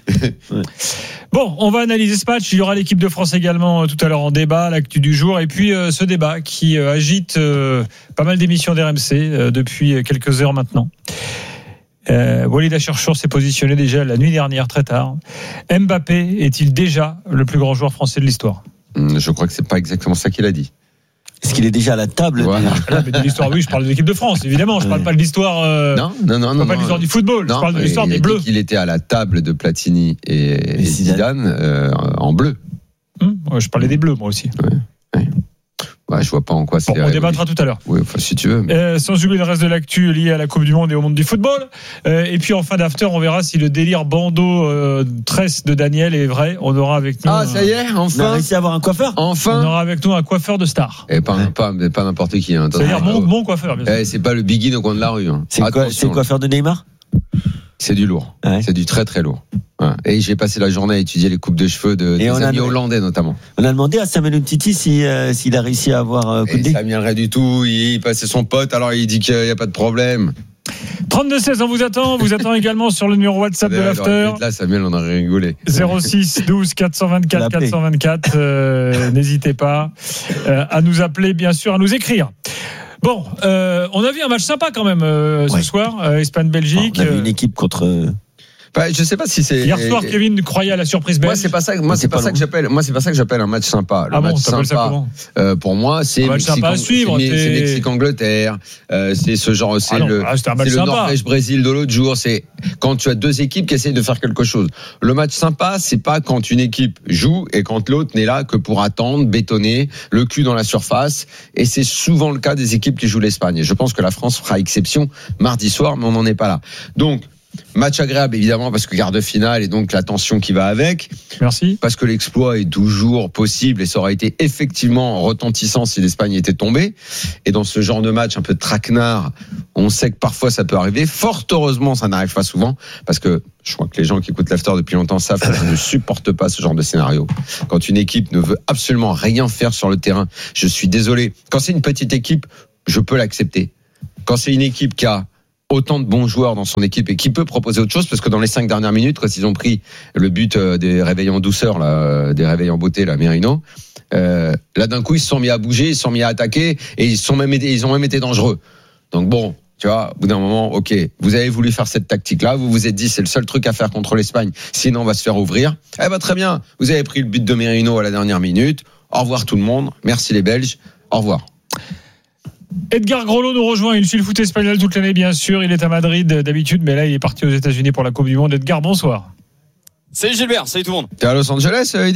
Bon, on va analyser ce match. Il y aura l'équipe de France également euh, tout à l'heure en débat, l'actu du jour. Et puis euh, ce débat qui euh, agite euh, pas mal d'émissions d'R M C euh, depuis quelques heures maintenant. Euh, Walid Acharchour s'est positionné déjà la nuit dernière très tard. Mbappé est-il déjà le plus grand joueur français de l'histoire? Hum, Je crois que c'est pas exactement ça qu'il a dit. Est-ce qu'il est déjà à la table Voilà. Ah, mais de l'histoire, oui, je parle de l'équipe de France, évidemment. Je parle pas de l'histoire. Euh, Non, non, non, je non. parle pas de non. l'histoire du football. Non, je parle de il l'histoire a des dit Bleus. qu'il était à la table de Platini et, et Zidane. Zidane euh, en bleu. Hum, ouais, je parlais des Bleus, moi aussi. Ouais, je vois pas en quoi c'est. Bon, on débattra tout à l'heure. Oui, enfin, si tu veux. mais- Euh, sans oublier le reste de l'actu lié à la Coupe du Monde et au monde du football. Euh, et puis en fin d'after, on verra si le délire bandeau euh, tresse de Daniel est vrai. On aura avec nous. Ah, un- ça y est, On a enfin. réussi à avoir un coiffeur On Enfin. aura avec nous un coiffeur de star. Et pas, pas, pas n'importe qui. Hein. C'est-à-dire Attention. mon, mon coiffeur, bien sûr. Eh, c'est pas le biggie au coin de la rue. Hein. C'est quoi, Attention, c'est le coiffeur de Neymar? C'est du lourd. Ouais. C'est du très très lourd. Ouais. Et j'ai passé la journée à étudier les coupes de cheveux de, Et des on a- amis hollandais notamment. On a demandé à Samuel Umtiti si, euh, s'il a réussi à avoir euh, coup de Et dé. ça viendrait du tout. Il passait son pote, alors il dit qu'il n'y a pas de problème. trente-deux seize, on vous attend. On vous attend également sur le numéro WhatsApp de Alors, l'after. Là, Samuel, on aurait rigolé. zéro six douze quatre cent vingt-quatre L'appeler. quatre cent vingt-quatre. Euh, n'hésitez pas euh, à nous appeler, bien sûr, à nous écrire. Bon, euh, on a vu un match sympa quand même euh, Ouais. ce soir, euh, Espagne-Belgique. On avait Euh, une équipe contre. euh, Bah, je sais pas si c'est. Hier soir, Kevin croyait à la surprise belge. Moi, c'est pas ça. Moi, Mais c'est c'est pas, pas ça loin. que j'appelle. Moi, c'est pas ça que j'appelle un match sympa. Le Ah bon, match t'appelles ça sympa, comment? euh, pour moi, c'est Un match sympa à Mexique- suivre, c'est- t'es- c'est Mexique-Angleterre. Euh, c'est ce genre. C'est Ah non, le. ah, c'était un match C'est le sympa. Norvège-Brésil de l'autre jour. C'est quand tu as deux équipes qui essayent de faire quelque chose. Le match sympa, c'est pas quand une équipe joue et quand l'autre n'est là que pour attendre, bétonner, le cul dans la surface. Et c'est souvent le cas des équipes qui jouent l'Espagne. Et je pense que la France fera exception mardi soir, mais on n'en est pas là. Donc, match agréable évidemment parce que quart de finale et donc la tension qui va avec. Merci. Parce que l'exploit est toujours possible et ça aurait été effectivement retentissant si l'Espagne était tombée. Et dans ce genre de match un peu traquenard, on sait que parfois ça peut arriver. Fort heureusement, ça n'arrive pas souvent parce que je crois que les gens qui écoutent l'after depuis longtemps savent que je ne supporte pas ce genre de scénario. Quand une équipe ne veut absolument rien faire sur le terrain, je suis désolé. Quand c'est une petite équipe, je peux l'accepter. Quand c'est une équipe qui a autant de bons joueurs dans son équipe et qui peut proposer autre chose, parce que dans les cinq dernières minutes, quand ils ont pris le but des réveils en douceur, là, des réveils en beauté, là, Merino, Euh, là, d'un coup, ils se sont mis à bouger, ils se sont mis à attaquer et ils, sont même été, ils ont même été dangereux. Donc bon, tu vois, au bout d'un moment, ok, vous avez voulu faire cette tactique-là, vous vous êtes dit c'est le seul truc à faire contre l'Espagne, sinon on va se faire ouvrir. Eh ben très bien, vous avez pris le but de Merino à la dernière minute. Au revoir tout le monde, merci les Belges, au revoir. Edgar Grollo nous rejoint, il suit le foot espagnol toute l'année bien sûr, il est à Madrid d'habitude, mais là il est parti aux États-Unis pour la Coupe du Monde. Edgar, bonsoir. Salut Gilbert, salut tout le monde. T'es à Los Angeles, Eddy ?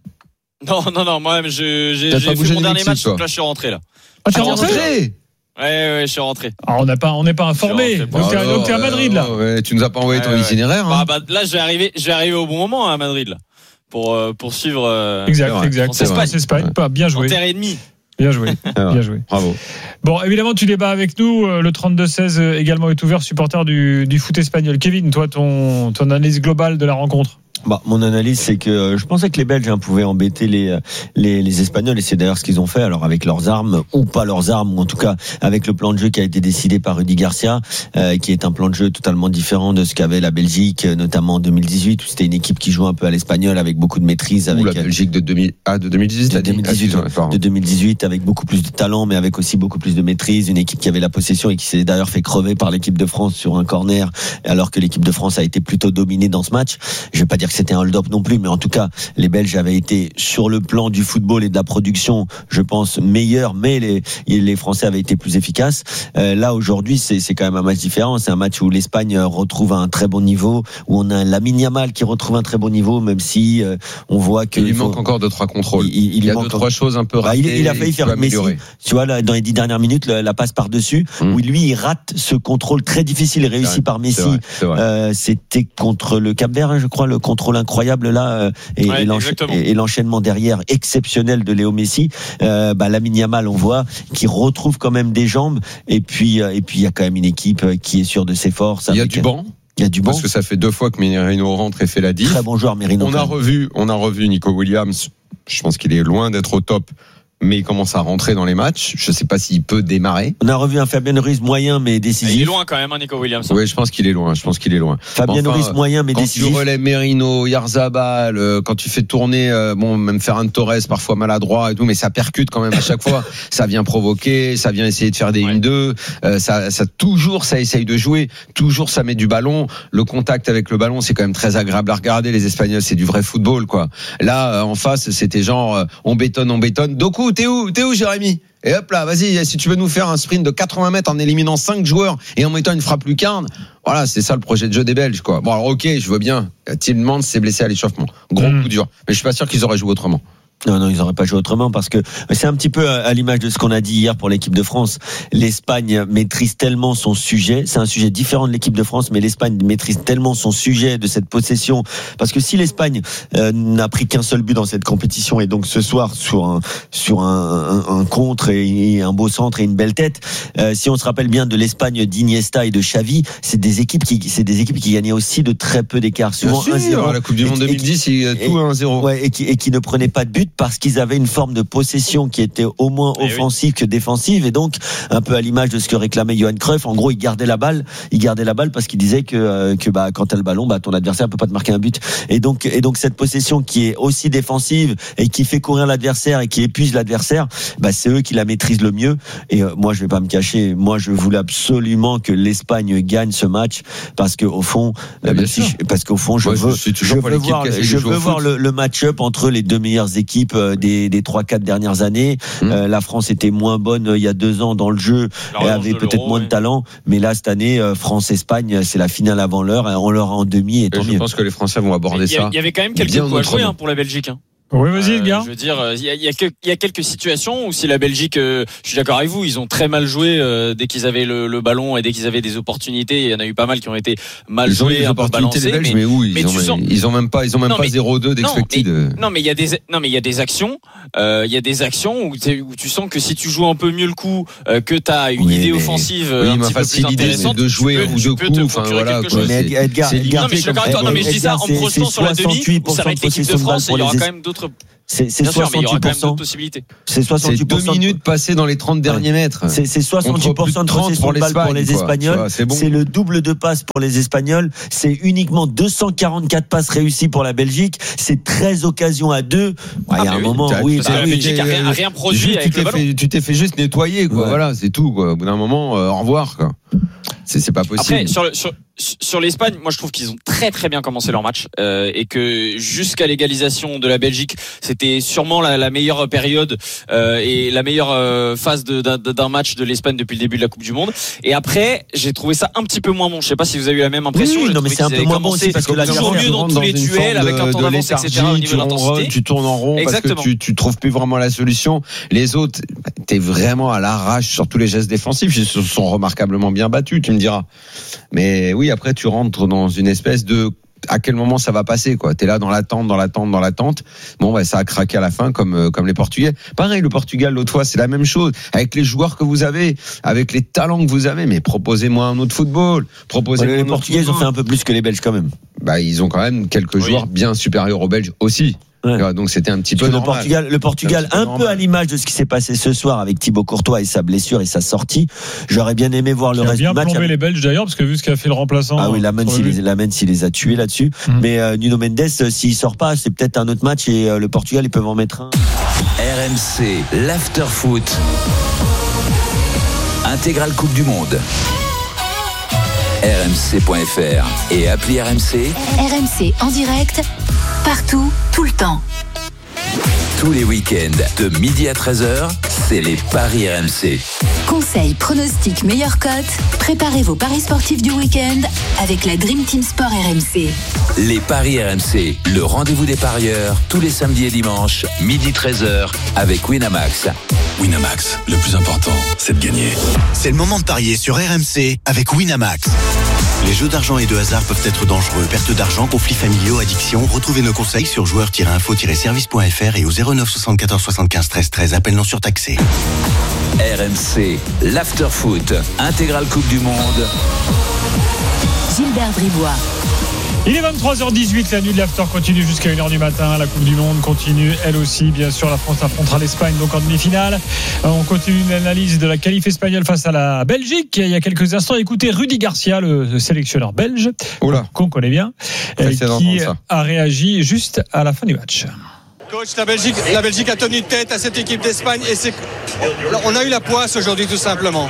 Non, non, non, moi-même j'ai, j'ai, j'ai fait mon dernier match, donc là je suis rentré là. Ah, t'es Ah, rentré ? rentré Ouais, ouais, je suis rentré. Ah, on n'a pas, on n'est pas informé. rentré. Donc, t'es, Alors, donc t'es à Madrid là. euh, ouais, tu nous as pas envoyé Ouais, ton ouais. itinéraire. Hein. Bah, bah, là, je vais arriver, je vais arriver au bon moment à Madrid là, pour euh, pour suivre. Euh, Exact, vrai, exact. c'est vrai. France Espagne, pas bien en joué, terre et demie. bien joué, Ah ouais. bien joué. Bravo. Bon, évidemment, tu débats avec nous. Le trente-deux seize également est ouvert, supporter du, du foot espagnol. Kevin, toi, ton, ton analyse globale de la rencontre. Bah, mon analyse, c'est que euh, je pensais que les Belges hein, pouvaient embêter les, les les Espagnols, et c'est d'ailleurs ce qu'ils ont fait. Alors avec leurs armes ou pas leurs armes, ou en tout cas avec le plan de jeu qui a été décidé par Rudy Garcia, euh, qui est un plan de jeu totalement différent de ce qu'avait la Belgique, notamment en deux mille dix-huit, où c'était une équipe qui jouait un peu à l'espagnol avec beaucoup de maîtrise. Avec Ou la Belgique de deux mille ah, de deux mille dix-huit, de deux mille dix-huit, de deux mille dix-huit, avec beaucoup plus de talent, mais avec aussi beaucoup plus de maîtrise. Une équipe qui avait la possession et qui s'est d'ailleurs fait crever par l'équipe de France sur un corner, alors que l'équipe de France a été plutôt dominée dans ce match. Je vais pas dire que c'était un hold-up non plus, mais en tout cas, les Belges avaient été sur le plan du football et de la production, je pense, meilleurs, mais les, les Français avaient été plus efficaces. Euh, là, aujourd'hui, c'est, c'est quand même un match différent. C'est un match où l'Espagne retrouve un très bon niveau, où on a Lamine Yamal qui retrouve un très bon niveau, même si euh, on voit que il lui faut... manque encore deux trois contrôles. Il, il, il y a manque deux trois choses un peu ratées. Bah, il, il a failli faire Messi. Améliorer. Tu vois, là, dans les dix dernières minutes, la, la passe par dessus, mmh. où lui, il rate ce contrôle très difficile réussi vrai, par Messi. C'est vrai, c'est vrai. Euh, c'était contre le Cap-Vert, hein, je crois, le contrôle incroyable là, euh, et, Ouais, et, l'encha- et, et l'enchaînement derrière exceptionnel de Léo Messi. Euh, bah, Lamine Yamal, on voit, qui retrouve quand même des jambes. Et puis, euh, et puis, il y a quand même une équipe qui est sûre de ses forces. Il y a avec, du banc. Il y a du banc. Parce que ça fait deux fois que Merino rentre et fait la diff. Très bon joueur, Merino. On a revu, on a revu Nico Williams. Je pense qu'il est loin d'être au top, mais il commence à rentrer dans les matchs. Je ne sais pas s'il peut démarrer. On a revu un Fabien Ruiz moyen mais décisif. Il est loin quand même, hein, Nico Williams. Oui, je pense qu'il est loin. Je pense qu'il est loin. Fabien Enfin, Ruiz moyen mais quand décisif. tu relèves Merino, Yarzabal, euh, quand tu fais tourner, euh, bon, même Ferran Torres parfois maladroit et tout, mais ça percute quand même à chaque fois. Ça vient provoquer, ça vient essayer de faire des Ouais. une deux. Euh, ça, ça toujours, ça essaye de jouer. Toujours, ça met du ballon. Le contact avec le ballon, c'est quand même très agréable à regarder. Les Espagnols, c'est du vrai football, quoi. Là, euh, en face, c'était genre, euh, on bétonne, on bétonne. Doku, t'es où, t'es où, Jérémy? Et hop là, vas-y, si tu veux nous faire un sprint de quatre-vingts mètres en éliminant cinq joueurs et en mettant une frappe lucarne, voilà, c'est ça le projet de jeu des Belges, quoi. Bon, alors ok, je veux bien. Tielemans s'est blessé à l'échauffement. Gros Mmh. coup dur. Mais je suis pas sûr qu'ils auraient joué autrement. Non, non, ils n'auraient pas joué autrement parce que c'est un petit peu à l'image de ce qu'on a dit hier pour l'équipe de France. L'Espagne maîtrise tellement son sujet. C'est un sujet différent de l'équipe de France, mais l'Espagne maîtrise tellement son sujet de cette possession. Parce que si l'Espagne euh, n'a pris qu'un seul but dans cette compétition et donc ce soir sur un sur un, un, un contre et un beau centre et une belle tête, euh, si on se rappelle bien de l'Espagne d'Iniesta et de Xavi, c'est des équipes qui c'est des équipes qui gagnaient aussi de très peu d'écart, souvent Bien un sûr, zéro. la Coupe du Monde deux mille dix, il y a tout un zéro. Ouais, et qui et qui ne prenaient pas de but parce qu'ils avaient une forme de possession qui était au moins Eh offensive oui. que défensive, et donc un peu à l'image de ce que réclamait Johan Cruyff. En gros, il gardait la balle, il gardait la balle parce qu'il disait que euh, que bah quand t'as le ballon, bah ton adversaire peut pas te marquer un but. Et donc et donc cette possession qui est aussi défensive et qui fait courir l'adversaire et qui épuise l'adversaire, bah c'est eux qui la maîtrisent le mieux. Et euh, moi, je vais pas me cacher, moi je voulais absolument que l'Espagne gagne ce match parce que au fond, bah, même si je, parce qu'au fond, je moi, veux, je, suis je veux voir, je veux voir le, le match-up entre les deux meilleures équipes des des trois quatre dernières années. Mmh. Euh, la France était moins bonne euh, il y a deux ans dans le jeu et avait peut-être moins de talent, mais là cette année euh, France-Espagne, c'est la finale avant l'heure, on l'aura en demi et tant et je mieux. pense que les Français vont aborder il y a, ça. Il y avait quand même quelques coups à jouer hein, pour la Belgique. Hein. Oui, vas-y, Edgar. Euh, je veux dire, il y a, il y a, que, il y a quelques situations où si la Belgique, euh, je suis d'accord avec vous, ils ont très mal joué euh, dès qu'ils avaient le, le ballon et dès qu'ils avaient des opportunités. Il y en a eu pas mal qui ont été mal ils joués, un peu balancés. Les Belges, mais, mais où ils, mais ont, sens... ils ont même pas, ils ont même non, pas mais, zéro deux d'expected. Non, mais, non, mais il y a des, non, mais il y a des actions, euh, il y a des actions où, où tu sens que si tu joues un peu mieux le coup, euh, que t'as une oui, idée mais, offensive oui, un petit peu plus intéressante, de jouer tu peux, ou deux coups, enfin voilà. Mais Edgar, c'est Edgar, non, mais je suis d'accord avec toi. Non, mais je dis ça en me projetant sur la demi, où ça va être l'équipe de France et il y aura quand même d'autres. C'est, c'est Bien sûr, mais il y aura soixante-dix quand pour même cent. d'autres possibilités. C'est soixante-dix pour cent. C'est deux minutes passées dans les trente derniers mètres. C'est, c'est soixante-dix pour cent de possession de balle pour les Espagnols. Vois, c'est, bon. C'est le double de passes pour les Espagnols. C'est uniquement deux cent quarante-quatre passes réussies pour la Belgique. C'est treize occasions à deux. Ah, il y a un oui, moment, oui. Parce que la Belgique a rien, a rien produit juste, avec tu le t'es ballon. fait, tu t'es fait juste nettoyer, quoi. Ouais. Voilà, c'est tout, quoi. Au bout d'un moment, euh, au revoir, quoi. C'est, c'est pas possible. Après, sur, le, sur, sur l'Espagne, moi je trouve qu'ils ont très très bien commencé leur match euh, et que jusqu'à l'égalisation de la Belgique, c'était sûrement la, la meilleure période euh, et la meilleure euh, phase de, d'un, d'un match de l'Espagne depuis le début de la Coupe du Monde. Et après, j'ai trouvé ça un petit peu moins bon. Je sais pas si vous avez eu la même impression. Oui, J'ai non, mais trouvé c'est un qu'ils peu avaient moins bon commencé aussi parce que la toujours dernière, mieux dans tous les duels avec un temps d'avance, et cetera au niveau tu de l'intensité. ronronnes, tu tournes en rond Exactement. parce que tu, tu trouves plus vraiment la solution. Les autres, t'es vraiment à l'arrache sur tous les gestes défensifs. Ils se sont remarquablement bien battus, tu me diras. Mais oui, après tu rentres dans une espèce de à quel moment ça va passer, quoi. T'es là dans l'attente, dans l'attente, dans l'attente. Bon, bah, ça a craqué à la fin, comme euh, comme les Portugais. Pareil, le Portugal l'autre fois, c'est la même chose. Avec les joueurs que vous avez, avec les talents que vous avez, mais proposez-moi un autre football. Proposez-moi les un autre Portugais, ils ont fait un peu plus que les Belges quand même. Bah, ils ont quand même quelques Oui. joueurs bien supérieurs aux Belges aussi. Ouais. Donc c'était un petit Parce peu que le normal. Portugal, le Portugal, C'est un un petit peu peu à normal. l'image de ce qui s'est passé ce soir avec Thibaut Courtois et sa blessure et sa sortie. J'aurais bien aimé voir le Il a reste bien du match. plombé les Belges d'ailleurs, parce que vu ce qu'a fait le remplaçant. Ah oui, la main sur s'il le les, la main s'il les a tués là-dessus. Mhm. Mais euh, Nuno Mendes, euh, s'il sort pas, c'est peut-être un autre match et euh, le Portugal, ils peuvent en mettre un. R M C, l'after-foot. Intégrale Coupe du Monde. R M C point F R et appli R M C. R M C en direct, partout, tout le temps. Tous les week-ends, de midi à treize heures, c'est les Paris R M C. Conseils, pronostics, meilleures cotes. Préparez vos paris sportifs du week-end avec la Dream Team Sport R M C. Les Paris R M C, le rendez-vous des parieurs, tous les samedis et dimanches, midi treize heures, avec Winamax. Winamax, le plus important, c'est de gagner. C'est le moment de parier sur R M C avec Winamax. Les jeux d'argent et de hasard peuvent être dangereux. Perte d'argent, conflits familiaux, addiction. Retrouvez nos conseils sur joueurs tiret info tiret service point F R et au zéro neuf soixante-quatorze soixante-quinze treize treize. Appel non surtaxé. R M C, l'after-foot, intégrale Coupe du Monde. Gilbert Bribois. Il est vingt-trois heures dix-huit, la nuit de l'after continue jusqu'à une heure du matin. La Coupe du Monde continue, elle aussi. Bien sûr, la France affrontera l'Espagne donc en demi-finale. On continue l'analyse de la qualif espagnole face à la Belgique. Il y a quelques instants, écoutez Rudy Garcia, le sélectionneur belge, Oula. qu'on connaît bien, Très euh, qui ça. a réagi juste à la fin du match. Coach, la Belgique, la Belgique a tenu tête à cette équipe d'Espagne et c'est, on a eu la poisse aujourd'hui tout simplement.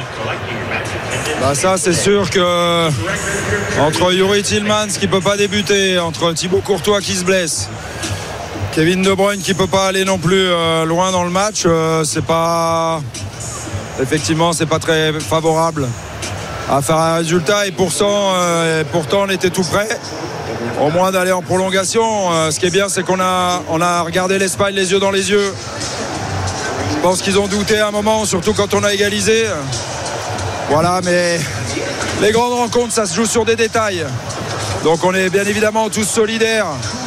Bah ça c'est sûr que entre Yuri Tillmans qui peut pas débuter, entre Thibaut Courtois qui se blesse, Kevin De Bruyne qui peut pas aller non plus euh, loin dans le match, euh, c'est pas effectivement c'est pas très favorable à faire un résultat et pourtant, euh, et pourtant on était tout prêt au moins d'aller en prolongation. Euh, ce qui est bien c'est qu'on a, on a regardé l'Espagne les yeux dans les yeux. Je pense qu'ils ont douté à un moment, surtout quand on a égalisé. Voilà, mais les grandes rencontres, ça se joue sur des détails. Donc on est bien évidemment tous solidaires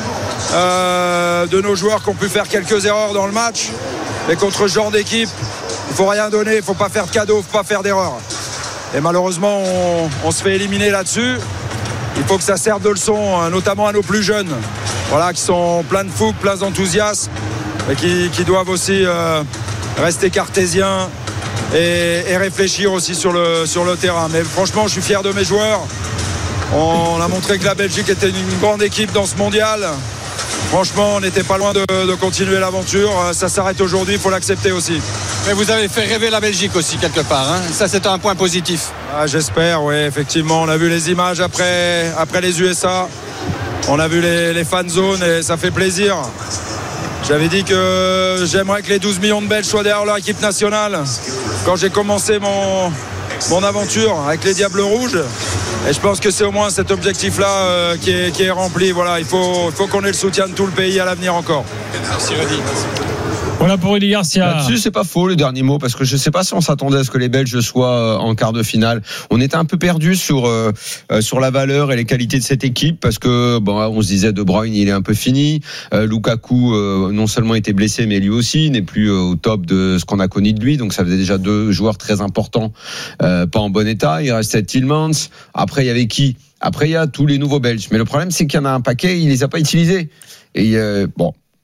euh, de nos joueurs qui ont pu faire quelques erreurs dans le match. Mais contre ce genre d'équipe, il ne faut rien donner, il ne faut pas faire de cadeaux, il ne faut pas faire d'erreurs. Et malheureusement, on, on se fait éliminer là-dessus. Il faut que ça serve de leçon, notamment à nos plus jeunes, voilà, qui sont pleins de fougue, pleins d'enthousiasme, et qui, qui doivent aussi euh, rester cartésiens. Et, et réfléchir aussi sur le, sur le terrain. Mais franchement, je suis fier de mes joueurs. On a montré que la Belgique était une grande équipe dans ce mondial. Franchement, on n'était pas loin de, de continuer l'aventure. Ça s'arrête aujourd'hui, il faut l'accepter aussi. Mais vous avez fait rêver la Belgique aussi quelque part, hein. Ça c'est un point positif. Ah, j'espère, oui, effectivement. On a vu les images après, après les U S A. On a vu les, les fan zones et ça fait plaisir. J'avais dit que j'aimerais que les douze millions de Belges soient derrière leur équipe nationale quand j'ai commencé mon, mon aventure avec les Diables Rouges. Et je pense que c'est au moins cet objectif-là euh, qui, est, qui est rempli. Voilà, il faut, il faut qu'on ait le soutien de tout le pays à l'avenir encore. Merci Rudy. Voilà pour Rudy Garcia. Là-dessus, c'est pas faux le dernier mot parce que je sais pas si on s'attendait à ce que les Belges soient en quart de finale. On était un peu perdu sur euh, sur la valeur et les qualités de cette équipe parce que bon, on se disait De Bruyne il est un peu fini. Euh, Lukaku euh, non seulement était blessé mais lui aussi n'est plus euh, au top de ce qu'on a connu de lui. Donc ça faisait déjà deux joueurs très importants euh, pas en bon état. Il restait Tillmans. Après il y avait qui? Après il y a tous les nouveaux Belges. Mais le problème c'est qu'il y en a un paquet, il les a pas utilisés. Et euh, bon.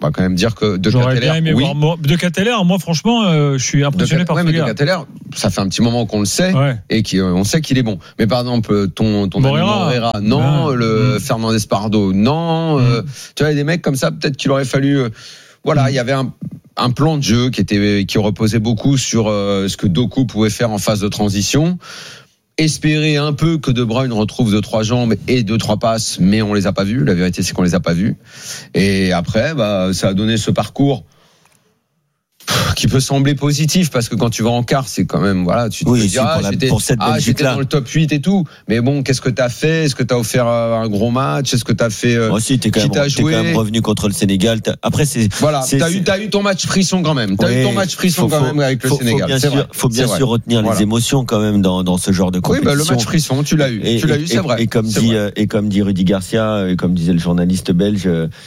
On va quand même dire que De J'aurais bien aimé oui. voir moi, De Ketteler. Moi, franchement, euh, je suis impressionné de, par ouais, ce mais gars. De Ketteler, ça fait un petit moment qu'on le sait Ouais. et qu'on sait qu'il est bon. Mais par exemple, ton ton Moreira. ami Moreira, non, Ouais. le Mmh. Fernandez Pardo, non. Mmh. Euh, tu vois, il y a des mecs comme ça, peut-être qu'il aurait fallu. Euh, voilà, il y avait un un plan de jeu qui était qui reposait beaucoup sur euh, ce que Doku pouvait faire en phase de transition. Espérer un peu que De Bruyne retrouve deux trois jambes et deux trois passes, mais on les a pas vues. La vérité, c'est qu'on les a pas vues. Et après, bah, ça a donné ce parcours qui peut sembler positif parce que quand tu vas en quart, c'est quand même voilà, tu te Oui, dis si, ah, pour la- j'étais, pour cette ah, j'étais Belgique-là. dans le top huit et tout. Mais bon, qu'est-ce que t'as fait? Est-ce que t'as offert un gros match? Est-ce que t'as fait euh, Moi aussi, t'es quand, qui même, t'a t'es joué quand même revenu contre le Sénégal. T'as- Après, c'est. Voilà, c'est, t'as c'est... eu t'as eu ton match frisson quand même. T'as Ouais, eu ton match frisson faut, quand faut, même avec le faut, Sénégal. Faut bien c'est sûr, vrai. faut bien c'est sûr vrai. retenir Voilà. les émotions quand même dans, dans ce genre de Oui, compétition. bah, le match frisson, tu l'as eu. Et, tu l'as et, eu, c'est et, vrai. Et comme c'est dit vrai. et comme dit Rudy Garcia et comme disait le journaliste belge,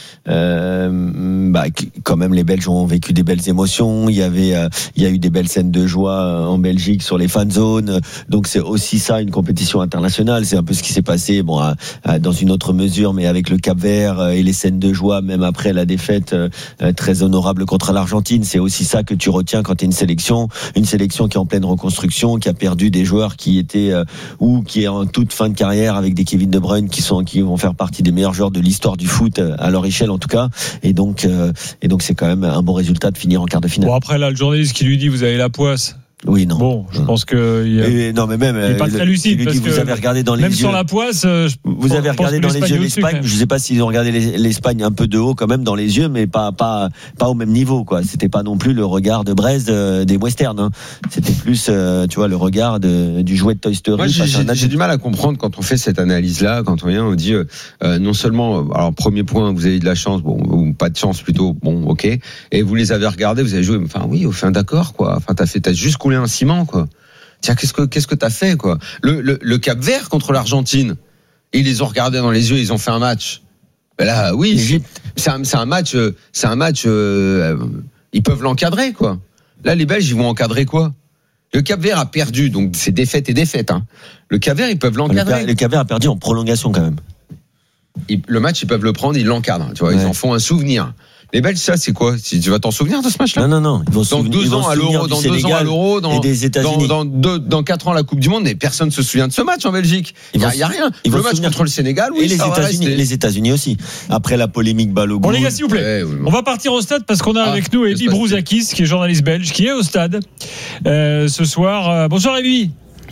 euh, bah quand même les Belges ont vécu des belles émotions. Il y avait euh, il y a eu des belles scènes de joie en Belgique sur les fan zones. Donc c'est aussi ça une compétition internationale. C'est un peu ce qui s'est passé, bon, à, à, dans une autre mesure, mais avec le Cap-Vert et les scènes de joie, même après la défaite euh, très honorable contre l'Argentine. C'est aussi ça que tu retiens quand tu es une sélection, une sélection qui est en pleine reconstruction, qui a perdu des joueurs qui étaient euh, ou qui est en toute fin de carrière avec des Kevin De Bruyne qui sont qui vont faire partie des meilleurs joueurs de l'histoire du foot à leur échelle en tout cas. Et donc euh, et donc c'est quand même un bon résultat de finir en quart de finale. Bon, après, là, le journaliste qui lui dit vous avez la poisse. Oui, non. Bon, je pense que il, Et, non, mais même, il est pas très lucide. Parce vous que avez regardé dans les même yeux. sans la poisse, euh, je Vous avez regardé dans les yeux l'Espagne. Je sais pas s'ils ont regardé l'Espagne un peu de haut quand même dans les yeux, mais pas pas pas au même niveau quoi. C'était pas non plus le regard de Brest euh, des westerns. Hein. C'était plus, euh, tu vois, le regard de, du jouet de Toy Story. Moi, j'ai, j'ai, j'ai du mal à comprendre quand on fait cette analyse-là, quand on vient, on dit euh, non seulement, alors premier point, vous avez eu de la chance, bon, ou pas de chance plutôt, bon, ok, et vous les avez regardés, vous avez joué, enfin oui, enfin d'accord quoi, enfin t'as fait, t'as juste coulé un ciment quoi. Tiens, qu'est-ce que qu'est-ce que t'as fait quoi? Le, le, le Cap-Vert contre l'Argentine, ils les ont regardés dans les yeux, ils ont fait un match. Ben là, oui, c'est un, c'est un match, c'est un match, euh, ils peuvent l'encadrer quoi. Là, les Belges, ils vont encadrer quoi? Le Cap-Vert a perdu, donc c'est défaite et défaite. Hein. Le Cap-Vert, ils peuvent l'encadrer. Le Cap-Vert a perdu en prolongation quand même. Ils, le match, ils peuvent le prendre, ils l'encadrent. Tu vois, ouais. Ils en font un souvenir. Les Belges, ça, c'est quoi? Tu vas t'en souvenir de ce match-là? Non, non, non. Ils vont dans deux ans à l'Euro, dans deux ans à l'Euro, dans des États-Unis. Dans, dans, deux, dans quatre ans la Coupe du Monde, mais personne se souvient de ce match en Belgique. Il y a, y a rien. Le match contre le Sénégal, oui, et les États-Unis, les États-Unis aussi. Après la polémique Balogun. Bon les gars, s'il vous plaît, ouais, oui, bon. On va partir au stade parce qu'on a ah, avec nous Ebi Brouzakis, qui est journaliste belge, qui est au stade euh, ce soir. Bonsoir Ebi.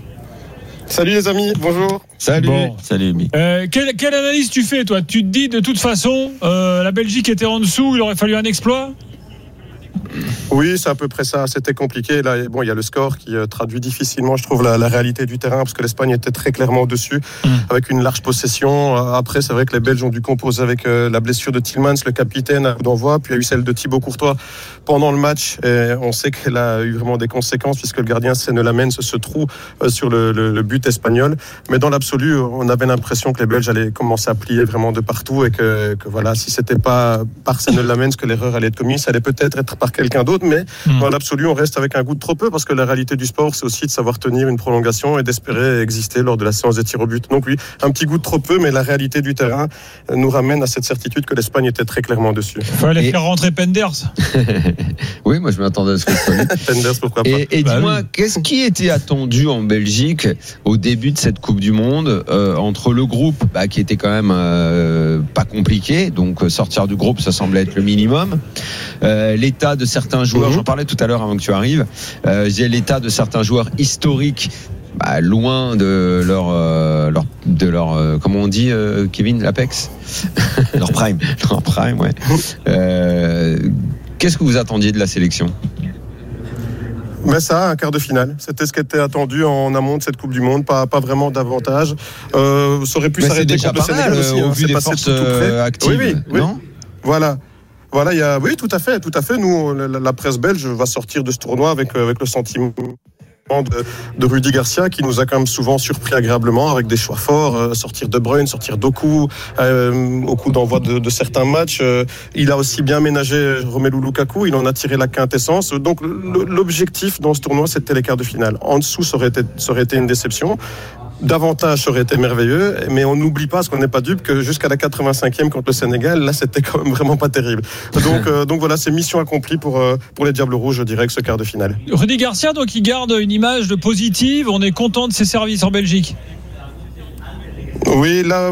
Salut les amis, bonjour. Salut. Bon, salut Ebi. Euh, quelle, quelle analyse tu fais toi? Tu te dis de toute façon, euh, la Belgique était en dessous, il aurait fallu un exploit? Oui, c'est à peu près ça. C'était compliqué. Là, bon, il y a le score qui euh, traduit difficilement, je trouve, la, la réalité du terrain, parce que l'Espagne était très clairement au-dessus, mmh. avec une large possession. Après, c'est vrai que les Belges ont dû composer avec euh, la blessure de Tielemans, le capitaine, à coup d'envoi, puis il y a eu celle de Thibaut Courtois pendant le match. Et on sait qu'elle a eu vraiment des conséquences, puisque le gardien Sénélamène se, se trouve euh, sur le, le, le but espagnol. Mais dans l'absolu, on avait l'impression que les Belges allaient commencer à plier vraiment de partout, et que, que voilà, si c'était pas par Sénélamène que l'erreur allait être commise, ça allait peut-être être par quelqu'un d'autre. Mais mmh. dans l'absolu, on reste avec un goût de trop peu, parce que la réalité du sport, c'est aussi de savoir tenir une prolongation et d'espérer exister lors de la séance des tirs au but. Donc oui, un petit goût de trop peu, mais la réalité du terrain nous ramène à cette certitude que l'Espagne était très clairement dessus. Il fallait et... faire rentrer Penders. Oui, moi je m'attendais à ce que ce soit lui. Penders, pourquoi pas. Et, et bah dis-moi, oui. qu'est-ce qui était attendu en Belgique au début de cette Coupe du Monde, euh, entre le groupe, bah, qui était quand même euh, pas compliqué, donc sortir du groupe, ça semblait être le minimum, euh, l'état de certains joueurs, mmh. j'en parlais tout à l'heure avant que tu arrives, euh, j'ai l'état de certains joueurs historiques, bah, loin de leur, euh, leur de leur euh, comment on dit euh, Kevin, l'Apex, leur prime, leur prime, ouais. Euh, qu'est-ce que vous attendiez de la sélection? Mais ça, un quart de finale. C'était ce qui était attendu en amont de cette Coupe du Monde. Pas, pas vraiment d'avantage. Euh, ça aurait pu mais s'arrêter contre le Sénégal mal, aussi. Au hein, vu des forces euh, actives. Oui, oui, oui. Non voilà. Voilà, il y a, oui, tout à fait, tout à fait. Nous, la, la presse belge va sortir de ce tournoi avec, avec le sentiment de, de Rudy Garcia, qui nous a quand même souvent surpris agréablement avec des choix forts, euh, sortir De Bruyne, sortir Doku euh, au coup d'envoi de, de certains matchs. Euh, il a aussi bien ménagé Romelu Lukaku, il en a tiré la quintessence. Donc l'objectif dans ce tournoi, c'était les quarts de finale. En dessous, ça aurait été, ça aurait été une déception. davantage, ça aurait été merveilleux, mais on n'oublie pas, parce qu'on n'est pas dupe, que jusqu'à la quatre-vingt-cinquième contre le Sénégal, là, c'était quand même vraiment pas terrible. Donc, euh, donc voilà, c'est mission accomplie pour, euh, pour les Diables Rouges, je dirais, que ce quart de finale. Rudy Garcia, donc, il garde une image de positive. On est content de ses services en Belgique. Oui, là,